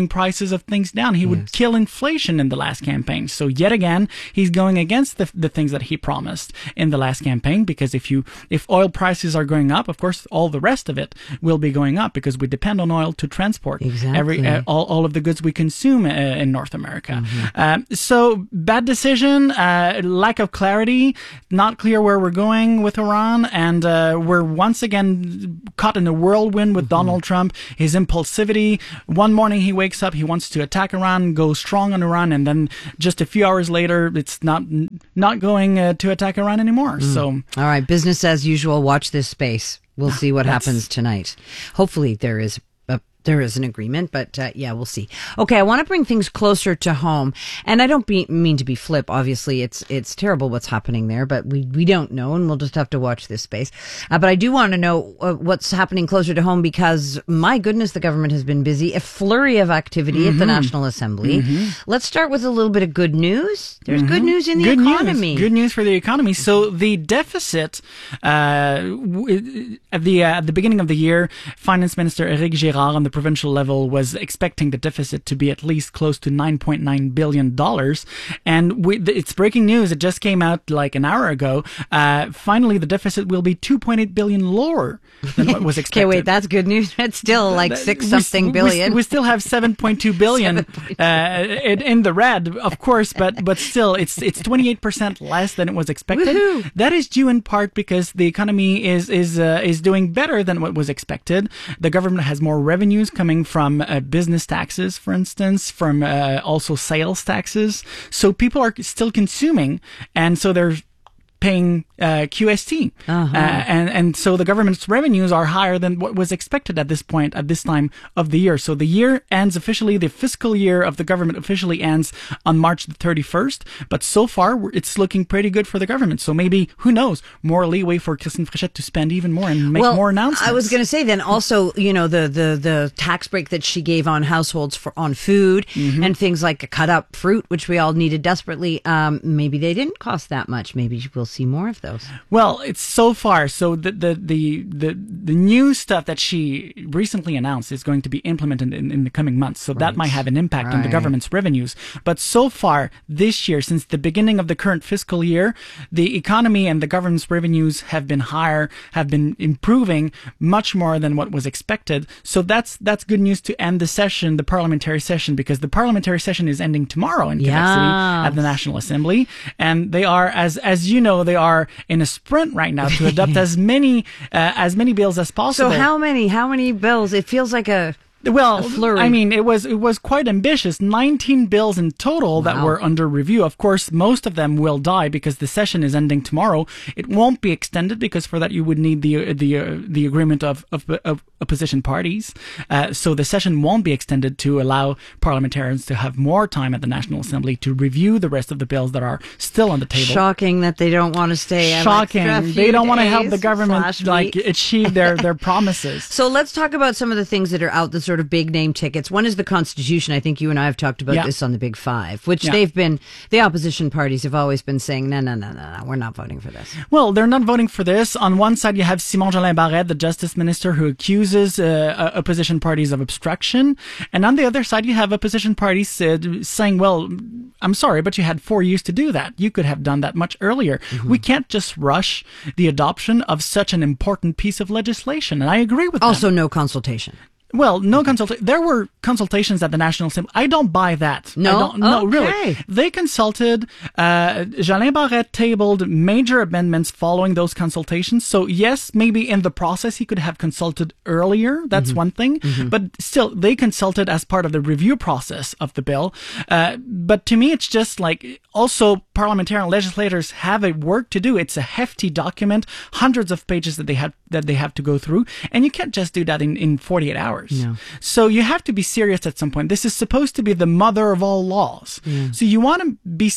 [SPEAKER 6] prices of things down. He would yes. kill inflation in the last campaign. So yet again, he's going against the, the things that he promised in the last campaign, because if you if oil prices are going up, of course, all the rest of it will be going up because we depend on oil to transport
[SPEAKER 2] exactly.
[SPEAKER 6] every uh, all, all of the goods we consume uh, in North America. Mm-hmm. Uh, so bad decision, uh, lack of clarity, not clear where we're going with Iran, and uh, we're once again caught in a whirlwind with mm-hmm. Donald Trump, his impulsivity. One morning he wakes up, he wants to attack Iran, go strong on Iran, and then just a few hours later, it's not not going uh, to attack Iran anymore. Mm. So,
[SPEAKER 2] all right, business as usual. Watch this space. We'll see what That's... happens tonight. Hopefully, there is a, there is an agreement, but uh, yeah, we'll see. Okay, I want to bring things closer to home, and I don't be, mean to be flip. Obviously, it's it's terrible what's happening there, but we, we don't know, and we'll just have to watch this space. Uh, but I do want to know uh, what's happening closer to home, because my goodness, the government has been busy. A flurry of activity mm-hmm. at the National Assembly. Mm-hmm. Let's start with a little bit of good news. There's mm-hmm. good news in the
[SPEAKER 6] good
[SPEAKER 2] economy.
[SPEAKER 6] News. Good news for the economy. So the deficit uh, w- at the uh, at the beginning of the year, Finance Minister Éric Girard on the provincial level was expecting the deficit to be at least close to nine point nine billion dollars. And we, it's breaking news. It just came out like an hour ago. Uh, finally, the deficit will be two point eight billion dollars lower than what was expected.
[SPEAKER 2] Okay, wait, that's good news. It's still like six we, something
[SPEAKER 6] we,
[SPEAKER 2] billion.
[SPEAKER 6] We, we still have seven point two billion uh, in, in the red, of course, but but still, it's it's twenty-eight percent less than it was expected.
[SPEAKER 2] Woohoo.
[SPEAKER 6] That is due in part because the economy is is uh, is doing better than what was expected. The government has more revenues coming from uh, business taxes, for instance, from uh, also sales taxes. So people are still consuming, and so they're paying uh, Q S T. Uh-huh. Uh, and, and so the government's revenues are higher than what was expected at this point, at this time of the year. So the year ends officially, the fiscal year of the government officially ends on March the thirty-first. But so far, it's looking pretty good for the government. So maybe, who knows, more leeway for Christine Fréchette to spend even more and make
[SPEAKER 2] well,
[SPEAKER 6] more announcements.
[SPEAKER 2] I was going to say then also, you know, the, the, the tax break that she gave on households for on food mm-hmm. and things like cut up fruit, which we all needed desperately. Um, maybe they didn't cost that much. Maybe we'll see more of those.
[SPEAKER 6] Well, it's so far. So the the the the, the new stuff that she recently announced is going to be implemented in, in the coming months. So right. that might have an impact right. on the government's revenues. But so far this year, since the beginning of the current fiscal year, the economy and the government's revenues have been higher, have been improving much more than what was expected. So that's that's good news to end the session, the parliamentary session, because the parliamentary session is ending tomorrow in Quebec
[SPEAKER 2] yes.
[SPEAKER 6] City at the National Assembly, and they are as as you know they are in a sprint right now to adopt as many uh, as many bills as possible.
[SPEAKER 2] So how many? How many bills? It feels like a
[SPEAKER 6] Well, I mean, it was it was quite ambitious. nineteen bills in total wow. that were under review. Of course, most of them will die because the session is ending tomorrow. It won't be extended because for that you would need the the uh, the agreement of of, of opposition parties. Uh, so the session won't be extended to allow parliamentarians to have more time at the National Assembly to review the rest of the bills that are still on the table.
[SPEAKER 2] Shocking that they don't want to stay.
[SPEAKER 6] Shocking. They don't want to help the government like achieve their their promises.
[SPEAKER 2] So let's talk about some of the things that are out the sort of big name tickets. One is the Constitution. I think you and I have talked about yeah. this on the Big Five, which yeah. they've been, the opposition parties have always been saying, no, no, no, no, no, we're not voting for this.
[SPEAKER 6] Well, they're not voting for this. On one side, you have Simon Jolin Barrette, the Justice Minister, who accuses uh, opposition parties of obstruction. And on the other side, you have opposition parties uh, saying, well, I'm sorry, but you had four years to do that. You could have done that much earlier. Mm-hmm. We can't just rush the adoption of such an important piece of legislation. And I agree with that.
[SPEAKER 2] Also, no consultation.
[SPEAKER 6] Well, no consultation. There were consultations at the National Assembly. I don't buy that.
[SPEAKER 2] No?
[SPEAKER 6] I don't, no,
[SPEAKER 2] okay.
[SPEAKER 6] really. They consulted. Uh, Jolin Barrette tabled major amendments following those consultations. So, yes, maybe in the process he could have consulted earlier. That's mm-hmm. one thing. Mm-hmm. But still, they consulted as part of the review process of the bill. Uh, but to me, it's just like also parliamentarian legislators have a work to do. It's a hefty document, hundreds of pages that they have that they have to go through. And you can't just do that in, in forty-eight hours.
[SPEAKER 2] No.
[SPEAKER 6] So you have to be serious at some point. This is supposed to be the mother of all laws.
[SPEAKER 2] Yeah.
[SPEAKER 6] So you want to be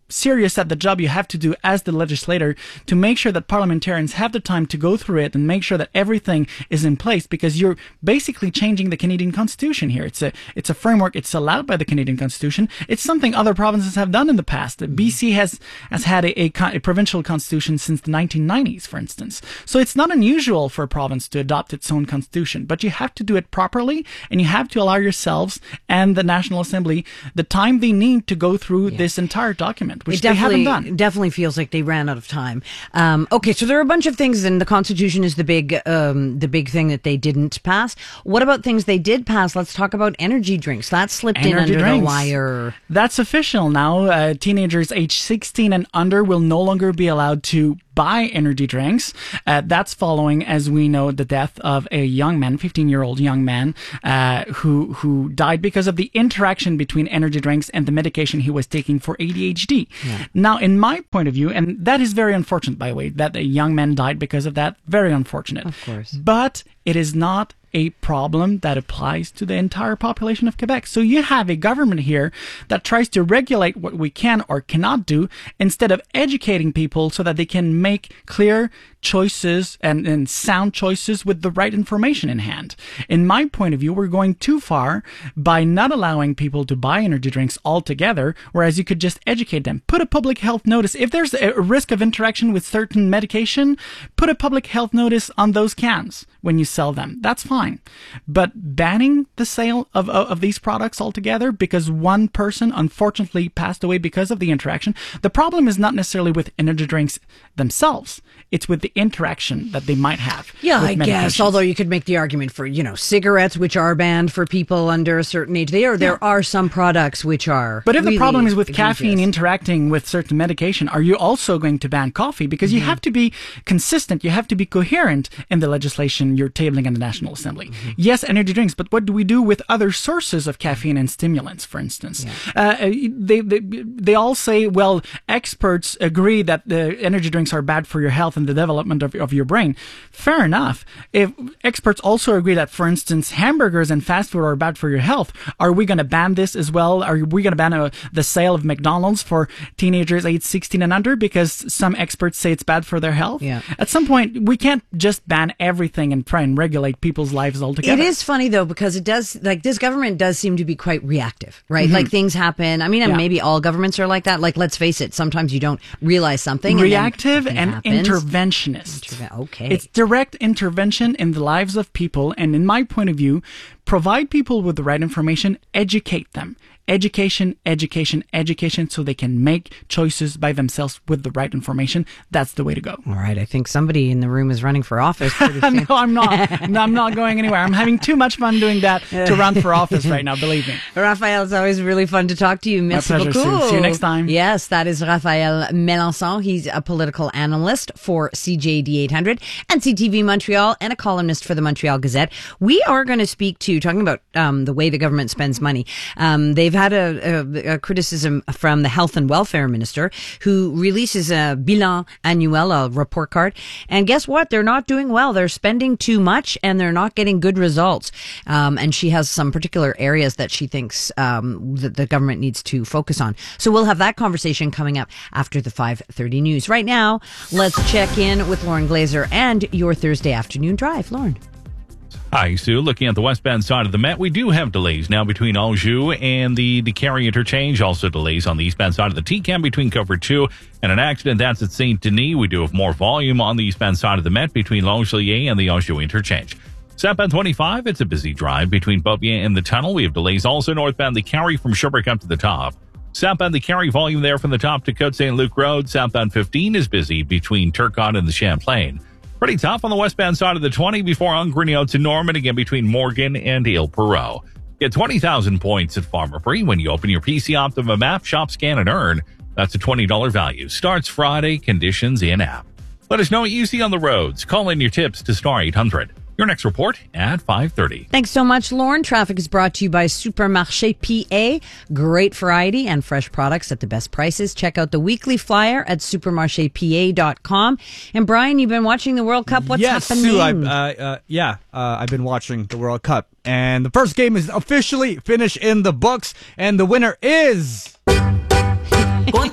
[SPEAKER 6] serious at the job you have to do as the legislator to make sure that parliamentarians have the time to go through it and make sure that everything is in place, because you're basically changing the Canadian Constitution here. It's a it's a framework. It's allowed by the Canadian Constitution. It's something other provinces have done in the past. Mm-hmm. B C has has had a, a, a provincial constitution since the nineteen nineties, for instance. So it's not unusual for a province to adopt its own constitution, but you have to do it properly, and you have to allow yourselves and the National Assembly the time they need to go through yeah. this entire document, which
[SPEAKER 2] it
[SPEAKER 6] they haven't done.
[SPEAKER 2] It definitely feels like they ran out of time. Um, okay, so there are a bunch of things, and the Constitution is the big, um, the big thing that they didn't pass. What about things they did pass? Let's talk about energy drinks. That slipped energy in under drinks. the wire.
[SPEAKER 6] That's official now. Uh, teenagers age sixteen and under will no longer be allowed to buy energy drinks. Uh, that's following, as we know, the death of a young man, fifteen-year-old young man, uh, who who died because of the interaction between energy drinks and the medication he was taking for A D H D. Yeah. Now, in my point of view, and that is very unfortunate, by the way, that a young man died because of that. Very unfortunate.
[SPEAKER 2] Of course.
[SPEAKER 6] But it is not a problem that applies to the entire population of Quebec. So you have a government here that tries to regulate what we can or cannot do instead of educating people so that they can make clear choices and, and sound choices with the right information in hand. In my point of view, we're going too far by not allowing people to buy energy drinks altogether, whereas you could just educate them. Put a public health notice. If there's a risk of interaction with certain medication, put a public health notice on those cans when you sell them. That's fine. But banning the sale of, of, of these products altogether because one person unfortunately passed away because of the interaction, the problem is not necessarily with energy drinks themselves. It's with the interaction that they might have.
[SPEAKER 2] Yeah, I guess. Although you could make the argument for, you know, cigarettes, which are banned for people under a certain age. There, there yeah. are some products which are.
[SPEAKER 6] But if
[SPEAKER 2] really
[SPEAKER 6] the problem is with
[SPEAKER 2] egregious.
[SPEAKER 6] caffeine interacting with certain medication, are you also going to ban coffee? Because you mm-hmm. have to be consistent. You have to be coherent in the legislation you're tabling in the National Assembly. Mm-hmm. Yes, energy drinks, but what do we do with other sources of caffeine and stimulants, for instance? Yeah. Uh, they, they they all say, well, experts agree that the energy drinks are bad for your health and the development of, of your brain. Fair enough. If experts also agree that, for instance, hamburgers and fast food are bad for your health, are we going to ban this as well? Are we going to ban uh, the sale of McDonald's for teenagers age sixteen and under because some experts say it's bad for their health?
[SPEAKER 2] Yeah.
[SPEAKER 6] At some point, we can't just ban everything and try and regulate people's lives altogether.
[SPEAKER 2] It is funny, though, because it does, like, this government does seem to be quite reactive, right?
[SPEAKER 6] Mm-hmm.
[SPEAKER 2] Like, things happen. I mean,
[SPEAKER 6] Yeah.
[SPEAKER 2] maybe all governments are like that. Like, let's face it, sometimes you don't realize something.
[SPEAKER 6] Reactive
[SPEAKER 2] and,
[SPEAKER 6] and
[SPEAKER 2] happens.
[SPEAKER 6] interventionist.
[SPEAKER 2] Interve- okay.
[SPEAKER 6] It's direct intervention in the lives of people, and in my point of view, provide people with the right information, educate them. Education, education, education, so they can make choices by themselves with the right information. That's the way to go.
[SPEAKER 2] All right. I think somebody in the room is running for office. Pretty soon.
[SPEAKER 6] No, I'm not. No, I'm not going anywhere. I'm having too much fun doing that to run for office right now, believe me.
[SPEAKER 2] Raphael, it's always really fun to talk to you. Merci
[SPEAKER 6] My pleasure,
[SPEAKER 2] beaucoup.
[SPEAKER 6] Sue. See you next time.
[SPEAKER 2] Yes, that is Raphael Melançon. He's a political analyst for C J A D eight hundred and C T V Montreal and a columnist for the Montreal Gazette. We are going to speak to, talking about um, the way the government spends money. Um, they've had a, a, a criticism from the Health and Welfare Minister, who releases a bilan annuel, a report card. And guess what? They're not doing well. They're spending too much and they're not getting good results. Um, and she has some particular areas that she thinks um, that the government needs to focus on. So we'll have that conversation coming up after the five thirty news. Right now, let's check in with Lauren Glazer and your Thursday afternoon drive. Lauren.
[SPEAKER 5] Hi, Sue. Looking at the westbound side of the Met, we do have delays now between Anjou and the DeCarry interchange. Also delays on the eastbound side of the T C A M between Cover two and an accident that's at Saint Denis. We do have more volume on the eastbound side of the Met between Langelier and the Anjou interchange. Southbound twenty-five, it's a busy drive between Beaubien and the tunnel. We have delays also northbound the Carry from Sherbrooke up to the top. Southbound the Carry volume there from the top to Côte Saint Luc Road. Southbound fifteen is busy between Turcotte and the Champlain. Pretty tough on the westbound side of the twenty before Ungrignon to Norman, again between Morgan and Ile Perrot. Get twenty thousand points at Farmer Free when you open your P C Optima map, shop, scan, and earn. That's a twenty dollars value. Starts Friday, conditions in-app. Let us know what you see on the roads. Call in your tips to Star eight hundred. Your next report at five thirty.
[SPEAKER 2] Thanks so much, Lauren. Traffic is brought to you by Supermarché P A. Great variety and fresh products at the best prices. Check out the weekly flyer at supermarché p a dot com. And Brian, you've been watching the World Cup. What's
[SPEAKER 7] yes,
[SPEAKER 2] happening?
[SPEAKER 7] Sue, I, uh, uh, yeah, uh, I've been watching the World Cup. And the first game is officially finished in the books. And the winner is...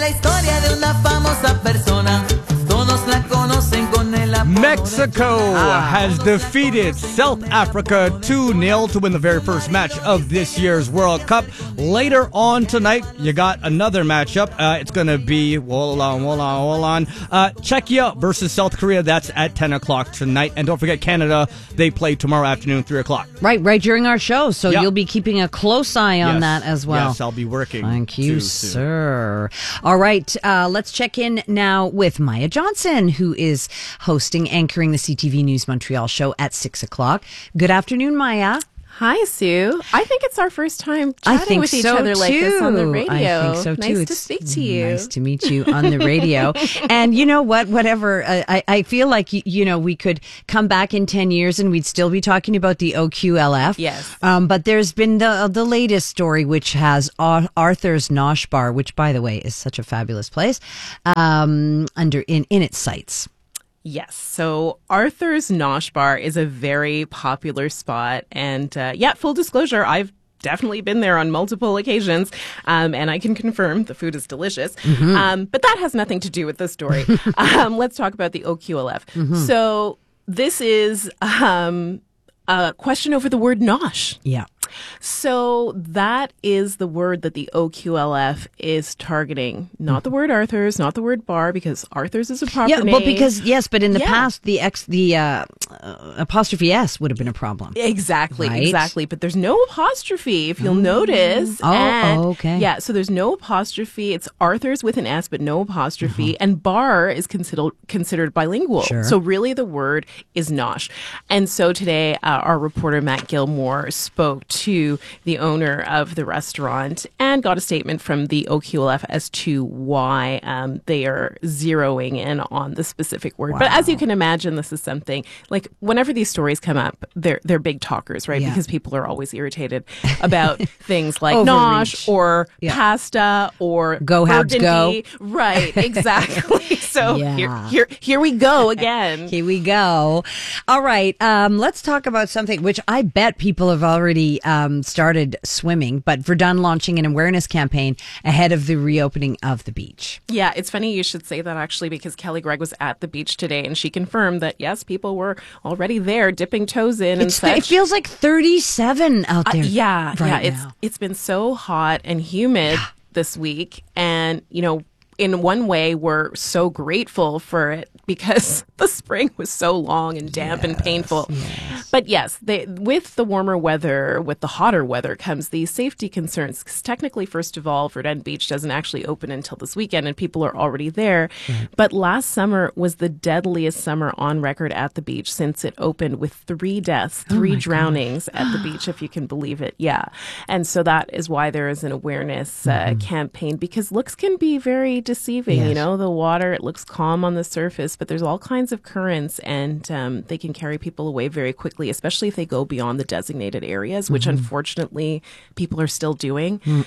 [SPEAKER 10] la historia de una famosa persona. Todos la conocen con el apodo
[SPEAKER 7] Mexico has defeated South Africa two nil to win the very first match of this year's World Cup. Later on tonight, you got another matchup. Uh, it's going to be, hold on, hold on, hold on, uh, Czechia versus South Korea. That's at ten o'clock tonight. And don't forget Canada, they play tomorrow afternoon, three o'clock.
[SPEAKER 2] Right, right during our show. So
[SPEAKER 7] Yep.
[SPEAKER 2] you'll be keeping a close eye on
[SPEAKER 7] Yes.
[SPEAKER 2] that as well.
[SPEAKER 7] Yes, I'll be working.
[SPEAKER 2] Thank you,
[SPEAKER 7] too,
[SPEAKER 2] sir. All right, uh, let's check in now with Maya Johnson, who is hosting, anchoring the C T V News Montreal show at six o'clock. Good afternoon, Maya.
[SPEAKER 12] Hi, Sue. I think it's our first time
[SPEAKER 2] I
[SPEAKER 12] chatting
[SPEAKER 2] think
[SPEAKER 12] with each
[SPEAKER 2] so
[SPEAKER 12] other like this on the
[SPEAKER 2] too.
[SPEAKER 12] radio.
[SPEAKER 2] I think so
[SPEAKER 12] Nice
[SPEAKER 2] too.
[SPEAKER 12] to
[SPEAKER 2] It's
[SPEAKER 12] speak to you.
[SPEAKER 2] Nice to meet you on the radio. And you know what? Whatever. I, I I feel like, you, you know, we could come back in ten years and we'd still be talking about the O Q L F.
[SPEAKER 12] Yes.
[SPEAKER 2] Um, but there's been the the latest story, which has Ar- Arthur's Nosh Bar, which, by the way, is such a fabulous place, um, under in, in its sights.
[SPEAKER 12] Yes. So Arthur's Nosh Bar is a very popular spot. And uh, yeah, full disclosure, I've definitely been there on multiple occasions. Um, and I can confirm the food is delicious.
[SPEAKER 13] Mhm.
[SPEAKER 12] Um, but that has nothing to do with the story. um, let's talk about the O Q L F.
[SPEAKER 2] Mhm.
[SPEAKER 12] So this is um, a question over the word nosh.
[SPEAKER 2] Yeah.
[SPEAKER 12] So that is the word that the O Q L F is targeting. Not the word Arthur's, not the word bar, because Arthur's is a proper
[SPEAKER 2] Yeah,
[SPEAKER 12] name.
[SPEAKER 2] well, because yes, but in the
[SPEAKER 12] Yeah.
[SPEAKER 2] past, the X, the uh, uh, apostrophe S would have been a problem.
[SPEAKER 12] Exactly,
[SPEAKER 2] Right?
[SPEAKER 12] exactly. But there's no apostrophe, if you'll notice.
[SPEAKER 2] Oh,
[SPEAKER 12] And-
[SPEAKER 2] oh, okay.
[SPEAKER 12] Yeah, so there's no apostrophe. It's Arthur's with an S, but no apostrophe. And bar is considered considered bilingual.
[SPEAKER 2] Sure.
[SPEAKER 12] So really the word is nosh. And so today, uh, our reporter Matt Gilmore spoke to the owner of the restaurant and got a statement from the O Q L F as to why um, they are zeroing in on the specific word. But as you can imagine, this is something like whenever these stories come up, they're they're big talkers, right?
[SPEAKER 2] Yeah.
[SPEAKER 12] Because people are always irritated about things like
[SPEAKER 2] Overreach.
[SPEAKER 12] nosh or
[SPEAKER 2] Yeah.
[SPEAKER 12] pasta or
[SPEAKER 2] Go, Habs, go.
[SPEAKER 12] burgundy. Right, exactly. So
[SPEAKER 2] Yeah.
[SPEAKER 12] here, here, here we go again.
[SPEAKER 2] Here we go. All right. Um, let's talk about something which I bet people have already um, started swimming, but Verdun launching an awareness campaign ahead of the reopening of the beach.
[SPEAKER 12] Yeah, it's funny you should say that actually, because Kelly Gregg was at the beach today and she confirmed that yes, people were already there dipping toes in and
[SPEAKER 2] It's
[SPEAKER 12] such.
[SPEAKER 2] it feels like thirty-seven out there.
[SPEAKER 12] Uh, yeah,
[SPEAKER 2] right
[SPEAKER 12] yeah. It's
[SPEAKER 2] now.
[SPEAKER 12] it's been so hot and humid this week, and you know, in one way, we're so grateful for it because the spring was so long and damp and painful. But yes, they, with the warmer weather, with the hotter weather, comes these safety concerns. Because technically, first of all, Verdun Beach doesn't actually open until this weekend, and people are already there. But last summer was the deadliest summer on record at the beach since it opened, with three deaths,
[SPEAKER 2] Oh
[SPEAKER 12] three
[SPEAKER 2] my
[SPEAKER 12] drownings at the beach, if you can believe it. Yeah. And so that is why there is an awareness uh, campaign, because looks can be very deceiving. You
[SPEAKER 2] Yes.
[SPEAKER 12] know, the water, it looks calm on the surface, but there's all kinds of currents, and um, they can carry people away very quickly, especially if they go beyond the designated areas, which
[SPEAKER 2] Mhm.
[SPEAKER 12] unfortunately people are still doing.
[SPEAKER 2] Mm.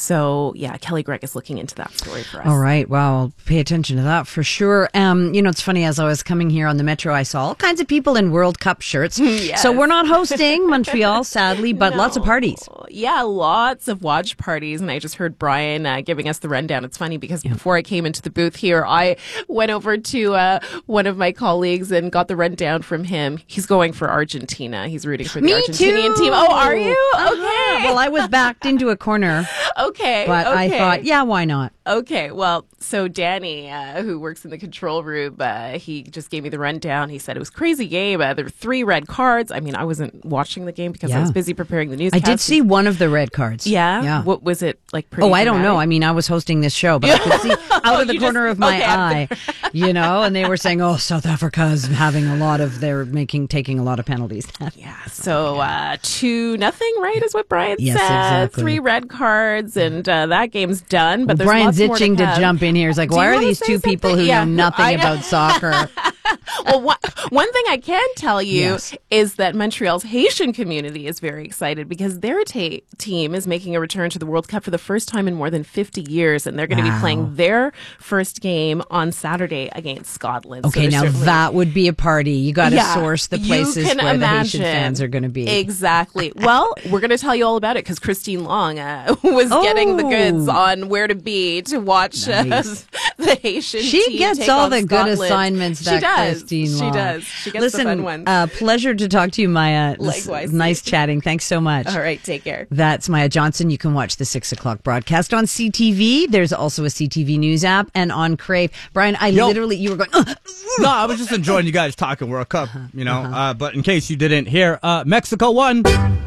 [SPEAKER 12] So yeah, Kelly Gregg is looking into that story for us.
[SPEAKER 2] All right. Well, I'll pay attention to that for sure. Um, you know, it's funny, as I was coming here on the metro, I saw all kinds of people in World Cup shirts.
[SPEAKER 12] Yes.
[SPEAKER 2] So we're not hosting Montreal, sadly, but lots of parties.
[SPEAKER 12] Yeah, lots of watch parties. And I just heard Brian uh, giving us the rundown. It's funny because before I came into the booth here, I went over to uh, one of my colleagues and got the rundown from him. He's going for Argentina. He's rooting for the
[SPEAKER 2] Me
[SPEAKER 12] Argentinian
[SPEAKER 2] too.
[SPEAKER 12] team. Oh, are you?
[SPEAKER 2] Uh-huh.
[SPEAKER 12] Okay.
[SPEAKER 2] Well, I was backed into a corner.
[SPEAKER 12] Okay.
[SPEAKER 2] But I
[SPEAKER 12] okay.
[SPEAKER 2] thought, yeah, why not?
[SPEAKER 12] Okay, well, so Danny, uh, who works in the control room, uh, he just gave me the rundown. He said it was a crazy game. Uh, there were three red cards. I mean, I wasn't watching the game because I
[SPEAKER 2] Yeah.
[SPEAKER 12] was busy preparing the
[SPEAKER 2] I
[SPEAKER 12] newscast.
[SPEAKER 2] did see one of the red cards.
[SPEAKER 12] Yeah?
[SPEAKER 2] Yeah.
[SPEAKER 12] What was it like? Pretty
[SPEAKER 2] Oh, I don't know.
[SPEAKER 12] dramatic?
[SPEAKER 2] I mean, I was hosting this show, but I could see out of the
[SPEAKER 12] You
[SPEAKER 2] corner
[SPEAKER 12] just-
[SPEAKER 2] of my
[SPEAKER 12] okay.
[SPEAKER 2] eye, you know, and they were saying, "Oh, South Africa's having a lot of they're making taking a lot of penalties."
[SPEAKER 12] Yeah. So uh, two nothing, right? Is what Brian
[SPEAKER 2] Yes,
[SPEAKER 12] said.
[SPEAKER 2] exactly.
[SPEAKER 12] Three red cards, and uh, that game's done. But
[SPEAKER 2] Well,
[SPEAKER 12] there's
[SPEAKER 2] Brian's
[SPEAKER 12] lots more
[SPEAKER 2] itching to,
[SPEAKER 12] come.
[SPEAKER 2] jump in here. He's like,
[SPEAKER 12] Do
[SPEAKER 2] "Why
[SPEAKER 12] you
[SPEAKER 2] are
[SPEAKER 12] wanna
[SPEAKER 2] these
[SPEAKER 12] say
[SPEAKER 2] two people who
[SPEAKER 12] something? Yeah,
[SPEAKER 2] know nothing
[SPEAKER 12] I-
[SPEAKER 2] about soccer?"
[SPEAKER 12] Well, one, one thing I can tell you
[SPEAKER 2] Yes.
[SPEAKER 12] is that Montreal's Haitian community is very excited because their ta- team is making a return to the World Cup for the first time in more than fifty years, and they're going to
[SPEAKER 2] Wow.
[SPEAKER 12] be playing their first game on Saturday against Scotland.
[SPEAKER 2] Okay,
[SPEAKER 12] so
[SPEAKER 2] now
[SPEAKER 12] certainly-
[SPEAKER 2] that would be a party. You got to
[SPEAKER 12] Yeah,
[SPEAKER 2] source the
[SPEAKER 12] you
[SPEAKER 2] places
[SPEAKER 12] can
[SPEAKER 2] where
[SPEAKER 12] imagine.
[SPEAKER 2] the Haitian fans are going to be.
[SPEAKER 12] Exactly. Well, we're going to tell you all about it because Christine Long uh, was getting the goods
[SPEAKER 2] Oh.
[SPEAKER 12] on where to be to watch
[SPEAKER 2] Nice.
[SPEAKER 12] uh, the Haitian
[SPEAKER 2] She
[SPEAKER 12] team
[SPEAKER 2] gets
[SPEAKER 12] take
[SPEAKER 2] all
[SPEAKER 12] on
[SPEAKER 2] the good
[SPEAKER 12] Scotland.
[SPEAKER 2] assignments that
[SPEAKER 12] she does.
[SPEAKER 2] Christine
[SPEAKER 12] She
[SPEAKER 2] Long.
[SPEAKER 12] does. She gets
[SPEAKER 2] Listen,
[SPEAKER 12] the fun ones.
[SPEAKER 2] uh, pleasure to talk to you, Maya. This-
[SPEAKER 12] Likewise.
[SPEAKER 2] Nice chatting. Thanks so much.
[SPEAKER 12] All right, take care.
[SPEAKER 2] That's Maya Johnson. You can watch the six o'clock broadcast on C T V. There's also a C T V News app and on Crave. Brian, I
[SPEAKER 7] Yo.
[SPEAKER 2] literally, you were going, "Ugh."
[SPEAKER 7] No, I was just enjoying you guys talking World Cup, you know. Uh, but in case you didn't hear, uh, Mexico won.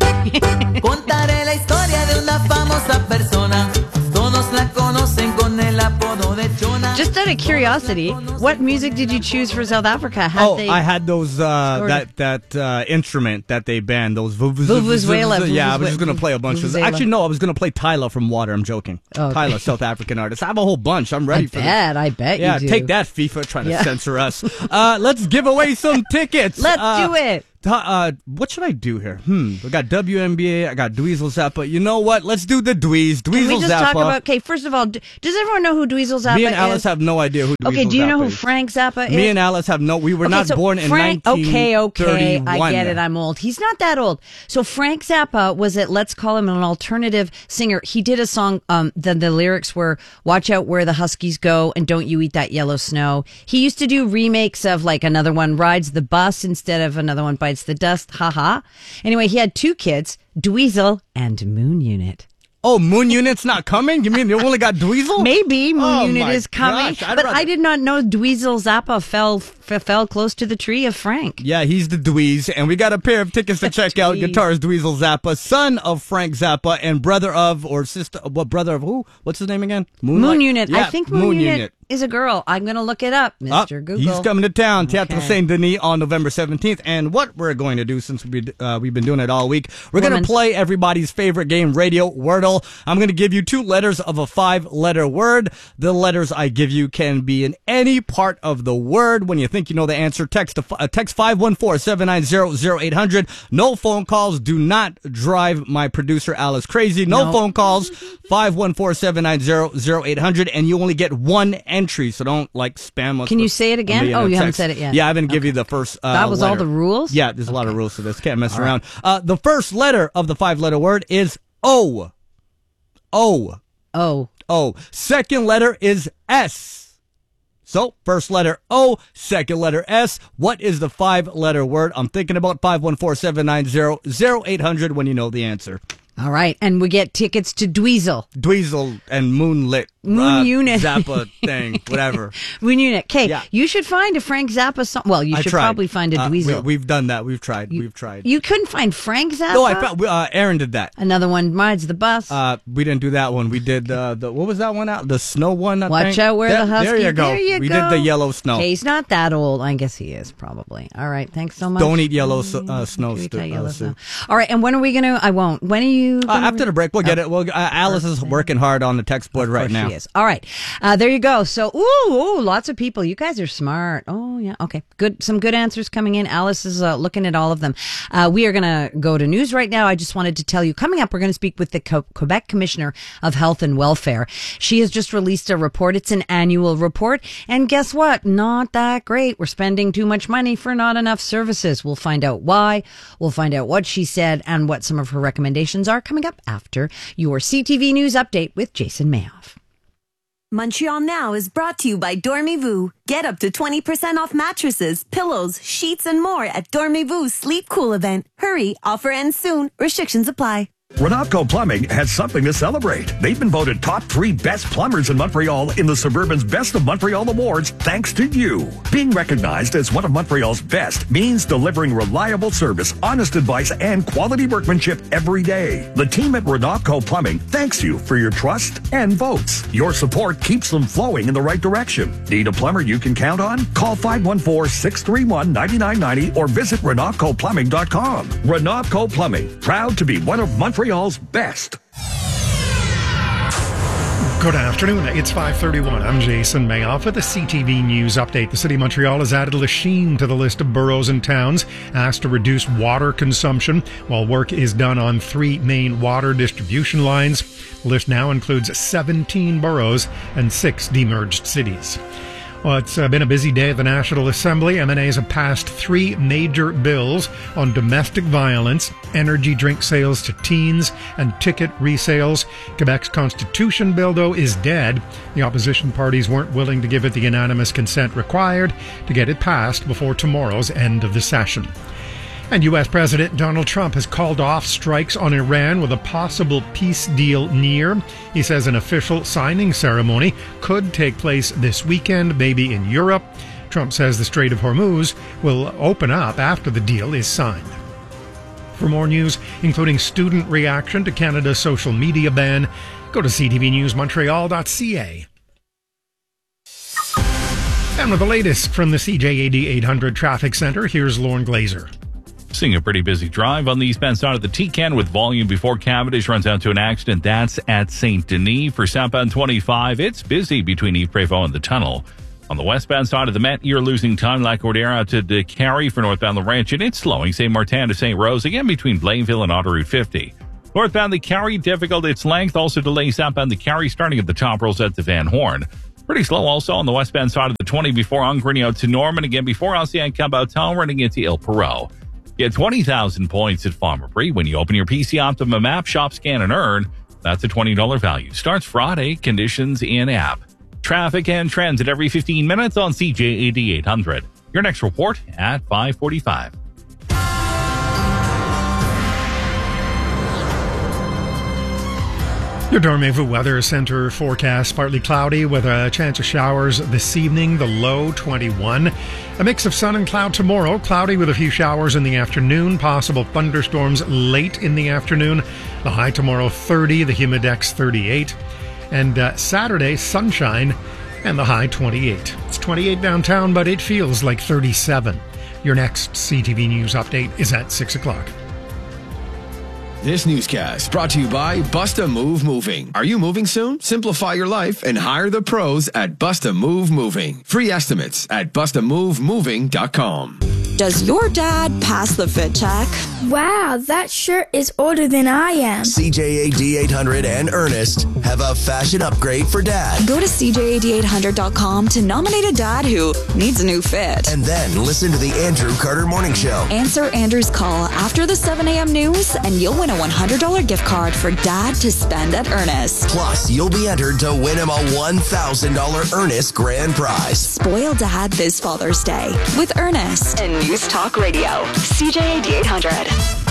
[SPEAKER 10] Contaré la historia de una famosa persona. Todos la conocen con el apodo de Chona.
[SPEAKER 2] Just out of curiosity, what music did you choose for South Africa? Had
[SPEAKER 7] Oh,
[SPEAKER 2] they,
[SPEAKER 7] I had those uh,
[SPEAKER 2] scored-
[SPEAKER 7] that that uh, instrument that they banned. Those vuvuz-
[SPEAKER 2] Vuvuzela,
[SPEAKER 7] Yeah, I was
[SPEAKER 2] vuvuzela-
[SPEAKER 7] just gonna play a bunch of.
[SPEAKER 2] vuvuzela.
[SPEAKER 7] Actually, no, I was gonna play Tyler from Water. I'm joking.
[SPEAKER 2] Oh, okay.
[SPEAKER 7] Tyler, South African artist. I have a whole bunch. I'm ready
[SPEAKER 2] I
[SPEAKER 7] for
[SPEAKER 2] bet,
[SPEAKER 7] this.
[SPEAKER 2] I bet you
[SPEAKER 7] Yeah,
[SPEAKER 2] do.
[SPEAKER 7] take that, FIFA, trying to
[SPEAKER 2] Yeah.
[SPEAKER 7] censor us. Uh, let's give away some tickets.
[SPEAKER 2] Let's
[SPEAKER 7] Uh,
[SPEAKER 2] do it.
[SPEAKER 7] Uh, what should I do here? Hmm. We got W N B A. I got Dweezil Zappa. You know what? Let's do the Dweez.
[SPEAKER 2] Can we
[SPEAKER 7] Dweezil
[SPEAKER 2] just
[SPEAKER 7] Zappa.
[SPEAKER 2] talk about, okay, first of all, d- does everyone know who Dweezil Zappa is?
[SPEAKER 7] Me and Alice have no idea who Dweezil
[SPEAKER 2] Okay, do you know
[SPEAKER 7] Zappa
[SPEAKER 2] who
[SPEAKER 7] is.
[SPEAKER 2] Frank Zappa is?
[SPEAKER 7] Me and Alice have no. We were
[SPEAKER 2] Okay,
[SPEAKER 7] not
[SPEAKER 2] so
[SPEAKER 7] born in
[SPEAKER 2] Frank,
[SPEAKER 7] nineteen
[SPEAKER 2] Okay, okay,
[SPEAKER 7] thirty-one.
[SPEAKER 2] I get it. I'm old. He's not that old. So Frank Zappa was it? Let's call him an alternative singer. He did a song. Um, the the lyrics were "Watch out where the Huskies go and don't you eat that yellow snow." He used to do remakes of like another one rides the bus instead of another one bites the dust. Ha ha. Anyway, he had two kids, Dweezil and Moon Unit.
[SPEAKER 7] Oh, Moon Unit's not coming? You mean you only got Dweezil?
[SPEAKER 2] Maybe Moon
[SPEAKER 7] Oh
[SPEAKER 2] Unit
[SPEAKER 7] my
[SPEAKER 2] is coming,
[SPEAKER 7] gosh, I'd
[SPEAKER 2] but
[SPEAKER 7] rather-
[SPEAKER 2] I did not know Dweezil Zappa fell f- fell close to the tree of Frank.
[SPEAKER 7] Yeah, he's the Dweez, and we got a pair of tickets to check out.
[SPEAKER 2] Dweez.
[SPEAKER 7] Guitarist Dweezil Zappa, son of Frank Zappa, and brother of, or sister, what brother of who? What's his name again? Moonlight?
[SPEAKER 2] Moon Unit. I
[SPEAKER 7] Yeah,
[SPEAKER 2] think Moon, Unit, is a girl. I'm going to look it up, Mister
[SPEAKER 7] Oh,
[SPEAKER 2] Google.
[SPEAKER 7] He's coming to town, Teatro
[SPEAKER 2] Okay.
[SPEAKER 7] Saint Denis on November seventeenth. And what we're going to do, since we, uh, we've been doing it all week, we're going
[SPEAKER 2] Woman.
[SPEAKER 7] to play everybody's favorite game, Radio Wordle. I'm going to give you two letters of a five-letter word. The letters I give you can be in any part of the word. When you think you know the answer, text, to, uh, text five one four, seven nine zero, zero eight hundred. No phone calls. Do not drive my producer, Alice, crazy. No
[SPEAKER 2] No.
[SPEAKER 7] phone calls. five one four, seven nine zero, zero eight hundred. And you only get one entry, so don't like spam us.
[SPEAKER 2] Can you
[SPEAKER 7] with
[SPEAKER 2] say it
[SPEAKER 7] a
[SPEAKER 2] again?
[SPEAKER 7] million
[SPEAKER 2] Oh,
[SPEAKER 7] of
[SPEAKER 2] you haven't
[SPEAKER 7] texts.
[SPEAKER 2] said it yet.
[SPEAKER 7] Yeah, I haven't given you the first uh,
[SPEAKER 2] That was all
[SPEAKER 7] letter.
[SPEAKER 2] the rules?
[SPEAKER 7] Yeah, there's a lot of rules to this. Can't mess
[SPEAKER 2] All right.
[SPEAKER 7] around. Uh, the first letter of the five-letter word is O. O.
[SPEAKER 2] O.
[SPEAKER 7] O. Second letter is S. So, first letter O, second letter S. What is the five-letter word? I'm thinking about five one four, seven nine zero, zero eight hundred when you know the answer.
[SPEAKER 2] All right, and we get tickets to Dweezil.
[SPEAKER 7] Dweezil and Moonlit.
[SPEAKER 2] Moon
[SPEAKER 7] uh,
[SPEAKER 2] Unit.
[SPEAKER 7] Zappa thing, whatever.
[SPEAKER 2] Moon Unit. Okay,
[SPEAKER 7] Yeah.
[SPEAKER 2] you should find a Frank Zappa song. Well, you
[SPEAKER 7] I
[SPEAKER 2] should
[SPEAKER 7] tried.
[SPEAKER 2] probably find a
[SPEAKER 7] Uh,
[SPEAKER 2] Dweezil.
[SPEAKER 7] we, we've done that. We've tried. We've tried.
[SPEAKER 2] you couldn't find Frank Zappa?
[SPEAKER 7] No, I found, uh, Aaron did that.
[SPEAKER 2] Another one rides the bus.
[SPEAKER 7] Uh, we didn't do that one. We did uh, the what was that one out? The snow one. I
[SPEAKER 2] Watch
[SPEAKER 7] think?
[SPEAKER 2] out where
[SPEAKER 7] There-
[SPEAKER 2] the Husky.
[SPEAKER 7] There you go.
[SPEAKER 2] There you
[SPEAKER 7] we
[SPEAKER 2] go.
[SPEAKER 7] did the yellow snow.
[SPEAKER 2] Okay, he's not that old. I guess he is probably. All right, thanks so much.
[SPEAKER 7] Don't eat yellow so, uh, snow.
[SPEAKER 2] Don't eat
[SPEAKER 7] Stu-
[SPEAKER 2] that yellow
[SPEAKER 7] uh, Sue.
[SPEAKER 2] snow. All right, and when are we gonna? I won't. When are you?
[SPEAKER 7] Uh,
[SPEAKER 2] gonna
[SPEAKER 7] after the break, we'll get
[SPEAKER 2] Oh.
[SPEAKER 7] it. Well, uh, Alice is working hard on the text board right
[SPEAKER 2] course
[SPEAKER 7] now.
[SPEAKER 2] she is. All right. Uh, there you go. So, ooh, ooh, lots of people. You guys are smart. Oh, yeah. Okay. Good. Some good answers coming in. Alice is uh, looking at all of them. Uh, we are going to go to news right now. I just wanted to tell you, coming up, we're going to speak with the Co- Quebec Commissioner of Health and Welfare. She has just released a report. It's an annual report. And guess what? Not that great. We're spending too much money for not enough services. We'll find out why. We'll find out what she said and what some of her recommendations are coming up after your C T V News update with Jason Mayoff.
[SPEAKER 22] Montreal Now is brought to you by Dormez-vous. Get up to twenty percent off mattresses, pillows, sheets, and more at Dormez-vous Sleep Cool event. Hurry, offer ends soon. Restrictions apply.
[SPEAKER 11] Renatco Plumbing has something to celebrate. They've been voted top three best plumbers in Montreal in the Suburban's Best of Montreal Awards thanks to you. Being recognized as one of Montreal's best means delivering reliable service, honest advice, and quality workmanship every day. The team at Renatco Plumbing thanks you for your trust and votes. Your support keeps them flowing in the right direction. Need a plumber you can count on? Call five one four, six three one, nine nine nine zero or visit renatco plumbing dot com. Renatco Plumbing, proud to be one of Montreal's best.
[SPEAKER 1] Good afternoon. It's five thirty-one. I'm Jason Mayoff with a C T V News update. The City of Montreal has added Lachine to the list of boroughs and towns asked to reduce water consumption while work is done on three main water distribution lines. The list now includes seventeen boroughs and six demerged cities. Well, it's uh, been a busy day at the National Assembly. M N As have passed three major bills on domestic violence, energy drink sales to teens, and ticket resales. Quebec's Constitution bill, though, is dead. The opposition parties weren't willing to give it the unanimous consent required to get it passed before tomorrow's end of the session. And U S President Donald Trump has called off strikes on Iran with a possible peace deal near. He says an official signing ceremony could take place this weekend, maybe in Europe. Trump says the Strait of Hormuz will open up after the deal is signed. For more news, including student reaction to Canada's social media ban, go to c t v news montreal dot c a. And with the latest from the C J A D eight hundred Traffic Center, here's Lauren Glazer.
[SPEAKER 5] Seeing a pretty busy drive on the eastbound side of the T-Can with volume before Cavendish runs out to an accident. That's at Saint Denis. For southbound twenty-five, it's busy between Yves Prévost and the tunnel. On the westbound side of the Met, you're losing time like Cordera to De Carry for northbound Laurentian. It's slowing Saint Martin to Saint Rose, again between Blainville and Autoroute fifty. Northbound the Carry, difficult its length. Also delays southbound the Carry starting at the top rolls at the Van Horn. Pretty slow also on the westbound side of the twenty before Ungrigny out to Norman, again before Ancien Caboton running into Il Perot. Get twenty thousand points at Pharmaprix when you open your P C Optimum app, shop, scan, and earn. That's a twenty dollars value. Starts Friday. Conditions in app. Traffic and transit every fifteen minutes on C J A D eight hundred. Your next report at five forty-five.
[SPEAKER 1] Your Dormevu Weather Center forecast, partly cloudy with a chance of showers this evening, the low twenty-one. A mix of sun and cloud tomorrow, cloudy with a few showers in the afternoon, possible thunderstorms late in the afternoon. The high tomorrow thirty, the humidex thirty-eight. And uh, Saturday, sunshine and the high twenty-eight. It's twenty-eight downtown, but it feels like thirty-seven. Your next C T V News update is at six o'clock.
[SPEAKER 13] This newscast brought to you by Busta Move Moving. Are you moving soon? Simplify your life and hire the pros at Busta Move Moving. Free estimates at busta move moving dot com.
[SPEAKER 9] Does your dad pass the fit check?
[SPEAKER 14] Wow, that shirt is older than I am.
[SPEAKER 8] C J A D eight hundred and Ernest have a fashion upgrade for dad.
[SPEAKER 9] Go to c j a d eight hundred dot com to nominate a dad who needs a new fit.
[SPEAKER 8] And then listen to the Andrew Carter Morning Show.
[SPEAKER 9] Answer Andrew's call after the seven a.m. news and you'll win a one hundred dollars gift card for dad to spend at Ernest.
[SPEAKER 8] Plus, you'll be entered to win him a one thousand dollars Ernest grand prize.
[SPEAKER 9] Spoil dad this Father's Day with Ernest. And News Talk Radio, C J A D eight hundred.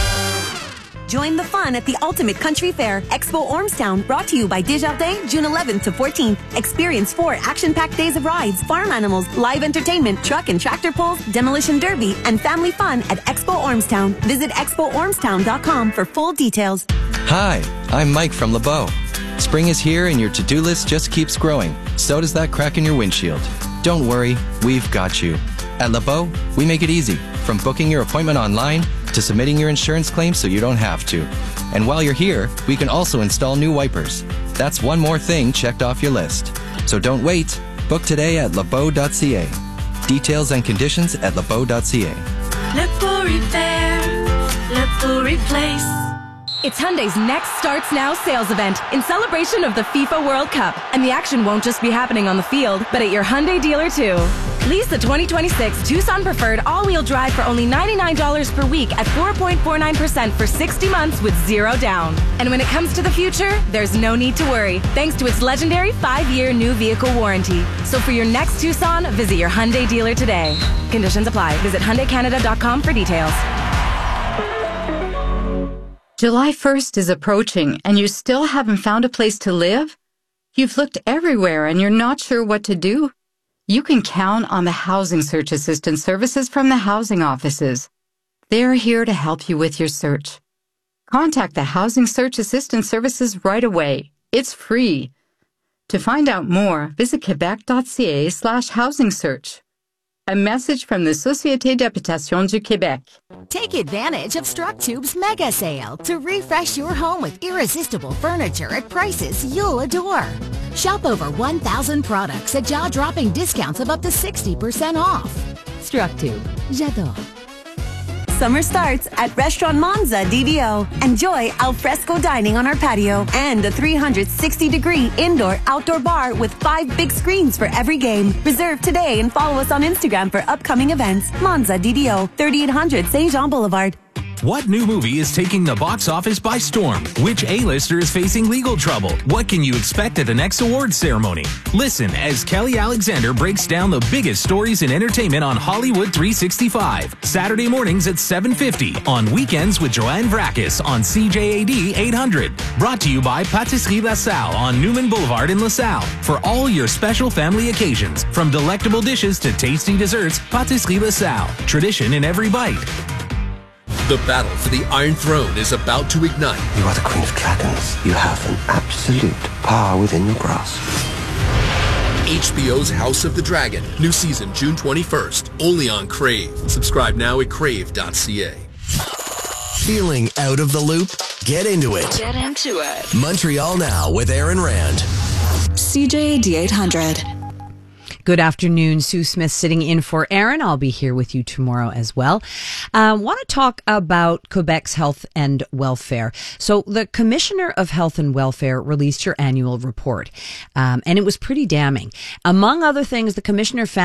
[SPEAKER 22] Join the fun at the Ultimate Country Fair, Expo Ormstown, brought to you by Desjardins, June eleventh to fourteenth. Experience four action-packed days of rides, farm animals, live entertainment, truck and tractor pulls, demolition derby, and family fun at Expo Ormstown. Visit expo ormstown dot com for full details.
[SPEAKER 15] Hi, I'm Mike from LeBeau. Spring is here and your to-do list just keeps growing. So does that crack in your windshield. Don't worry, we've got you. At LeBeau, we make it easy, from booking your appointment online to submitting your insurance claim so you don't have to. And while you're here, we can also install new wipers. That's one more thing checked off your list. So don't wait. Book today at lebeau dot c a. Details and conditions at lebeau dot c a.
[SPEAKER 22] LeBeau Repair, LeBeau Replace. It's Hyundai's Next Starts Now sales event in celebration of the FIFA World Cup. And the action won't just be happening on the field, but at your Hyundai dealer too. Lease the twenty twenty-six Tucson Preferred all-wheel drive for only ninety-nine dollars per week at four point four nine percent for sixty months with zero down. And when it comes to the future, there's no need to worry, thanks to its legendary five-year new vehicle warranty. So for your next Tucson, visit your Hyundai dealer today. Conditions apply. Visit Hyundai Canada dot com for details.
[SPEAKER 17] July first is approaching and you still haven't found a place to live? You've looked everywhere and you're not sure what to do? You can count on the Housing Search Assistance services from the housing offices. They're here to help you with your search. Contact the Housing Search Assistance services right away. It's free. To find out more, visit quebec dot c a slash housing search. A message from the Société d'Habitation du Québec.
[SPEAKER 3] Take advantage of StrucTube's mega sale to refresh your home with irresistible furniture at prices you'll adore. Shop over one thousand products at jaw-dropping discounts of up to sixty percent off. StrucTube. J'adore.
[SPEAKER 22] Summer starts at Restaurant Monza D V O. Enjoy al fresco dining on our patio and a three hundred sixty degree indoor-outdoor bar with five big screens for every game. Reserve today and follow us on Instagram for upcoming events. Monza D V O, thirty-eight hundred Saint Jean Boulevard.
[SPEAKER 16] What new movie is taking the box office by storm? Which A-lister is facing legal trouble? What can you expect at the next awards ceremony? Listen as Kelly Alexander breaks down the biggest stories in entertainment on Hollywood three sixty-five. Saturday mornings at seven fifty. On weekends with Joanne Vrakis on C J A D eight hundred. Brought to you by Patisserie La Salle on Newman Boulevard in La Salle. For all your special family occasions, from delectable dishes to tasty desserts, Patisserie La Salle. Tradition in every bite.
[SPEAKER 18] The battle for the Iron Throne is about to ignite.
[SPEAKER 19] You are the Queen of Dragons. You have an absolute power within your grasp.
[SPEAKER 18] H B O's House of the Dragon. New season June twenty-first. Only on Crave. Subscribe now at crave dot c a.
[SPEAKER 8] Feeling out of the loop? Get into it.
[SPEAKER 9] Get into it.
[SPEAKER 8] Montreal Now with Aaron Rand.
[SPEAKER 9] C J A D eight hundred.
[SPEAKER 2] Good afternoon. Sue Smith sitting in for Aaron. I'll be here with you tomorrow as well. I uh, want to talk about Quebec's health and welfare. So the Commissioner of Health and Welfare released her annual report, um, and it was pretty damning. Among other things, the Commissioner found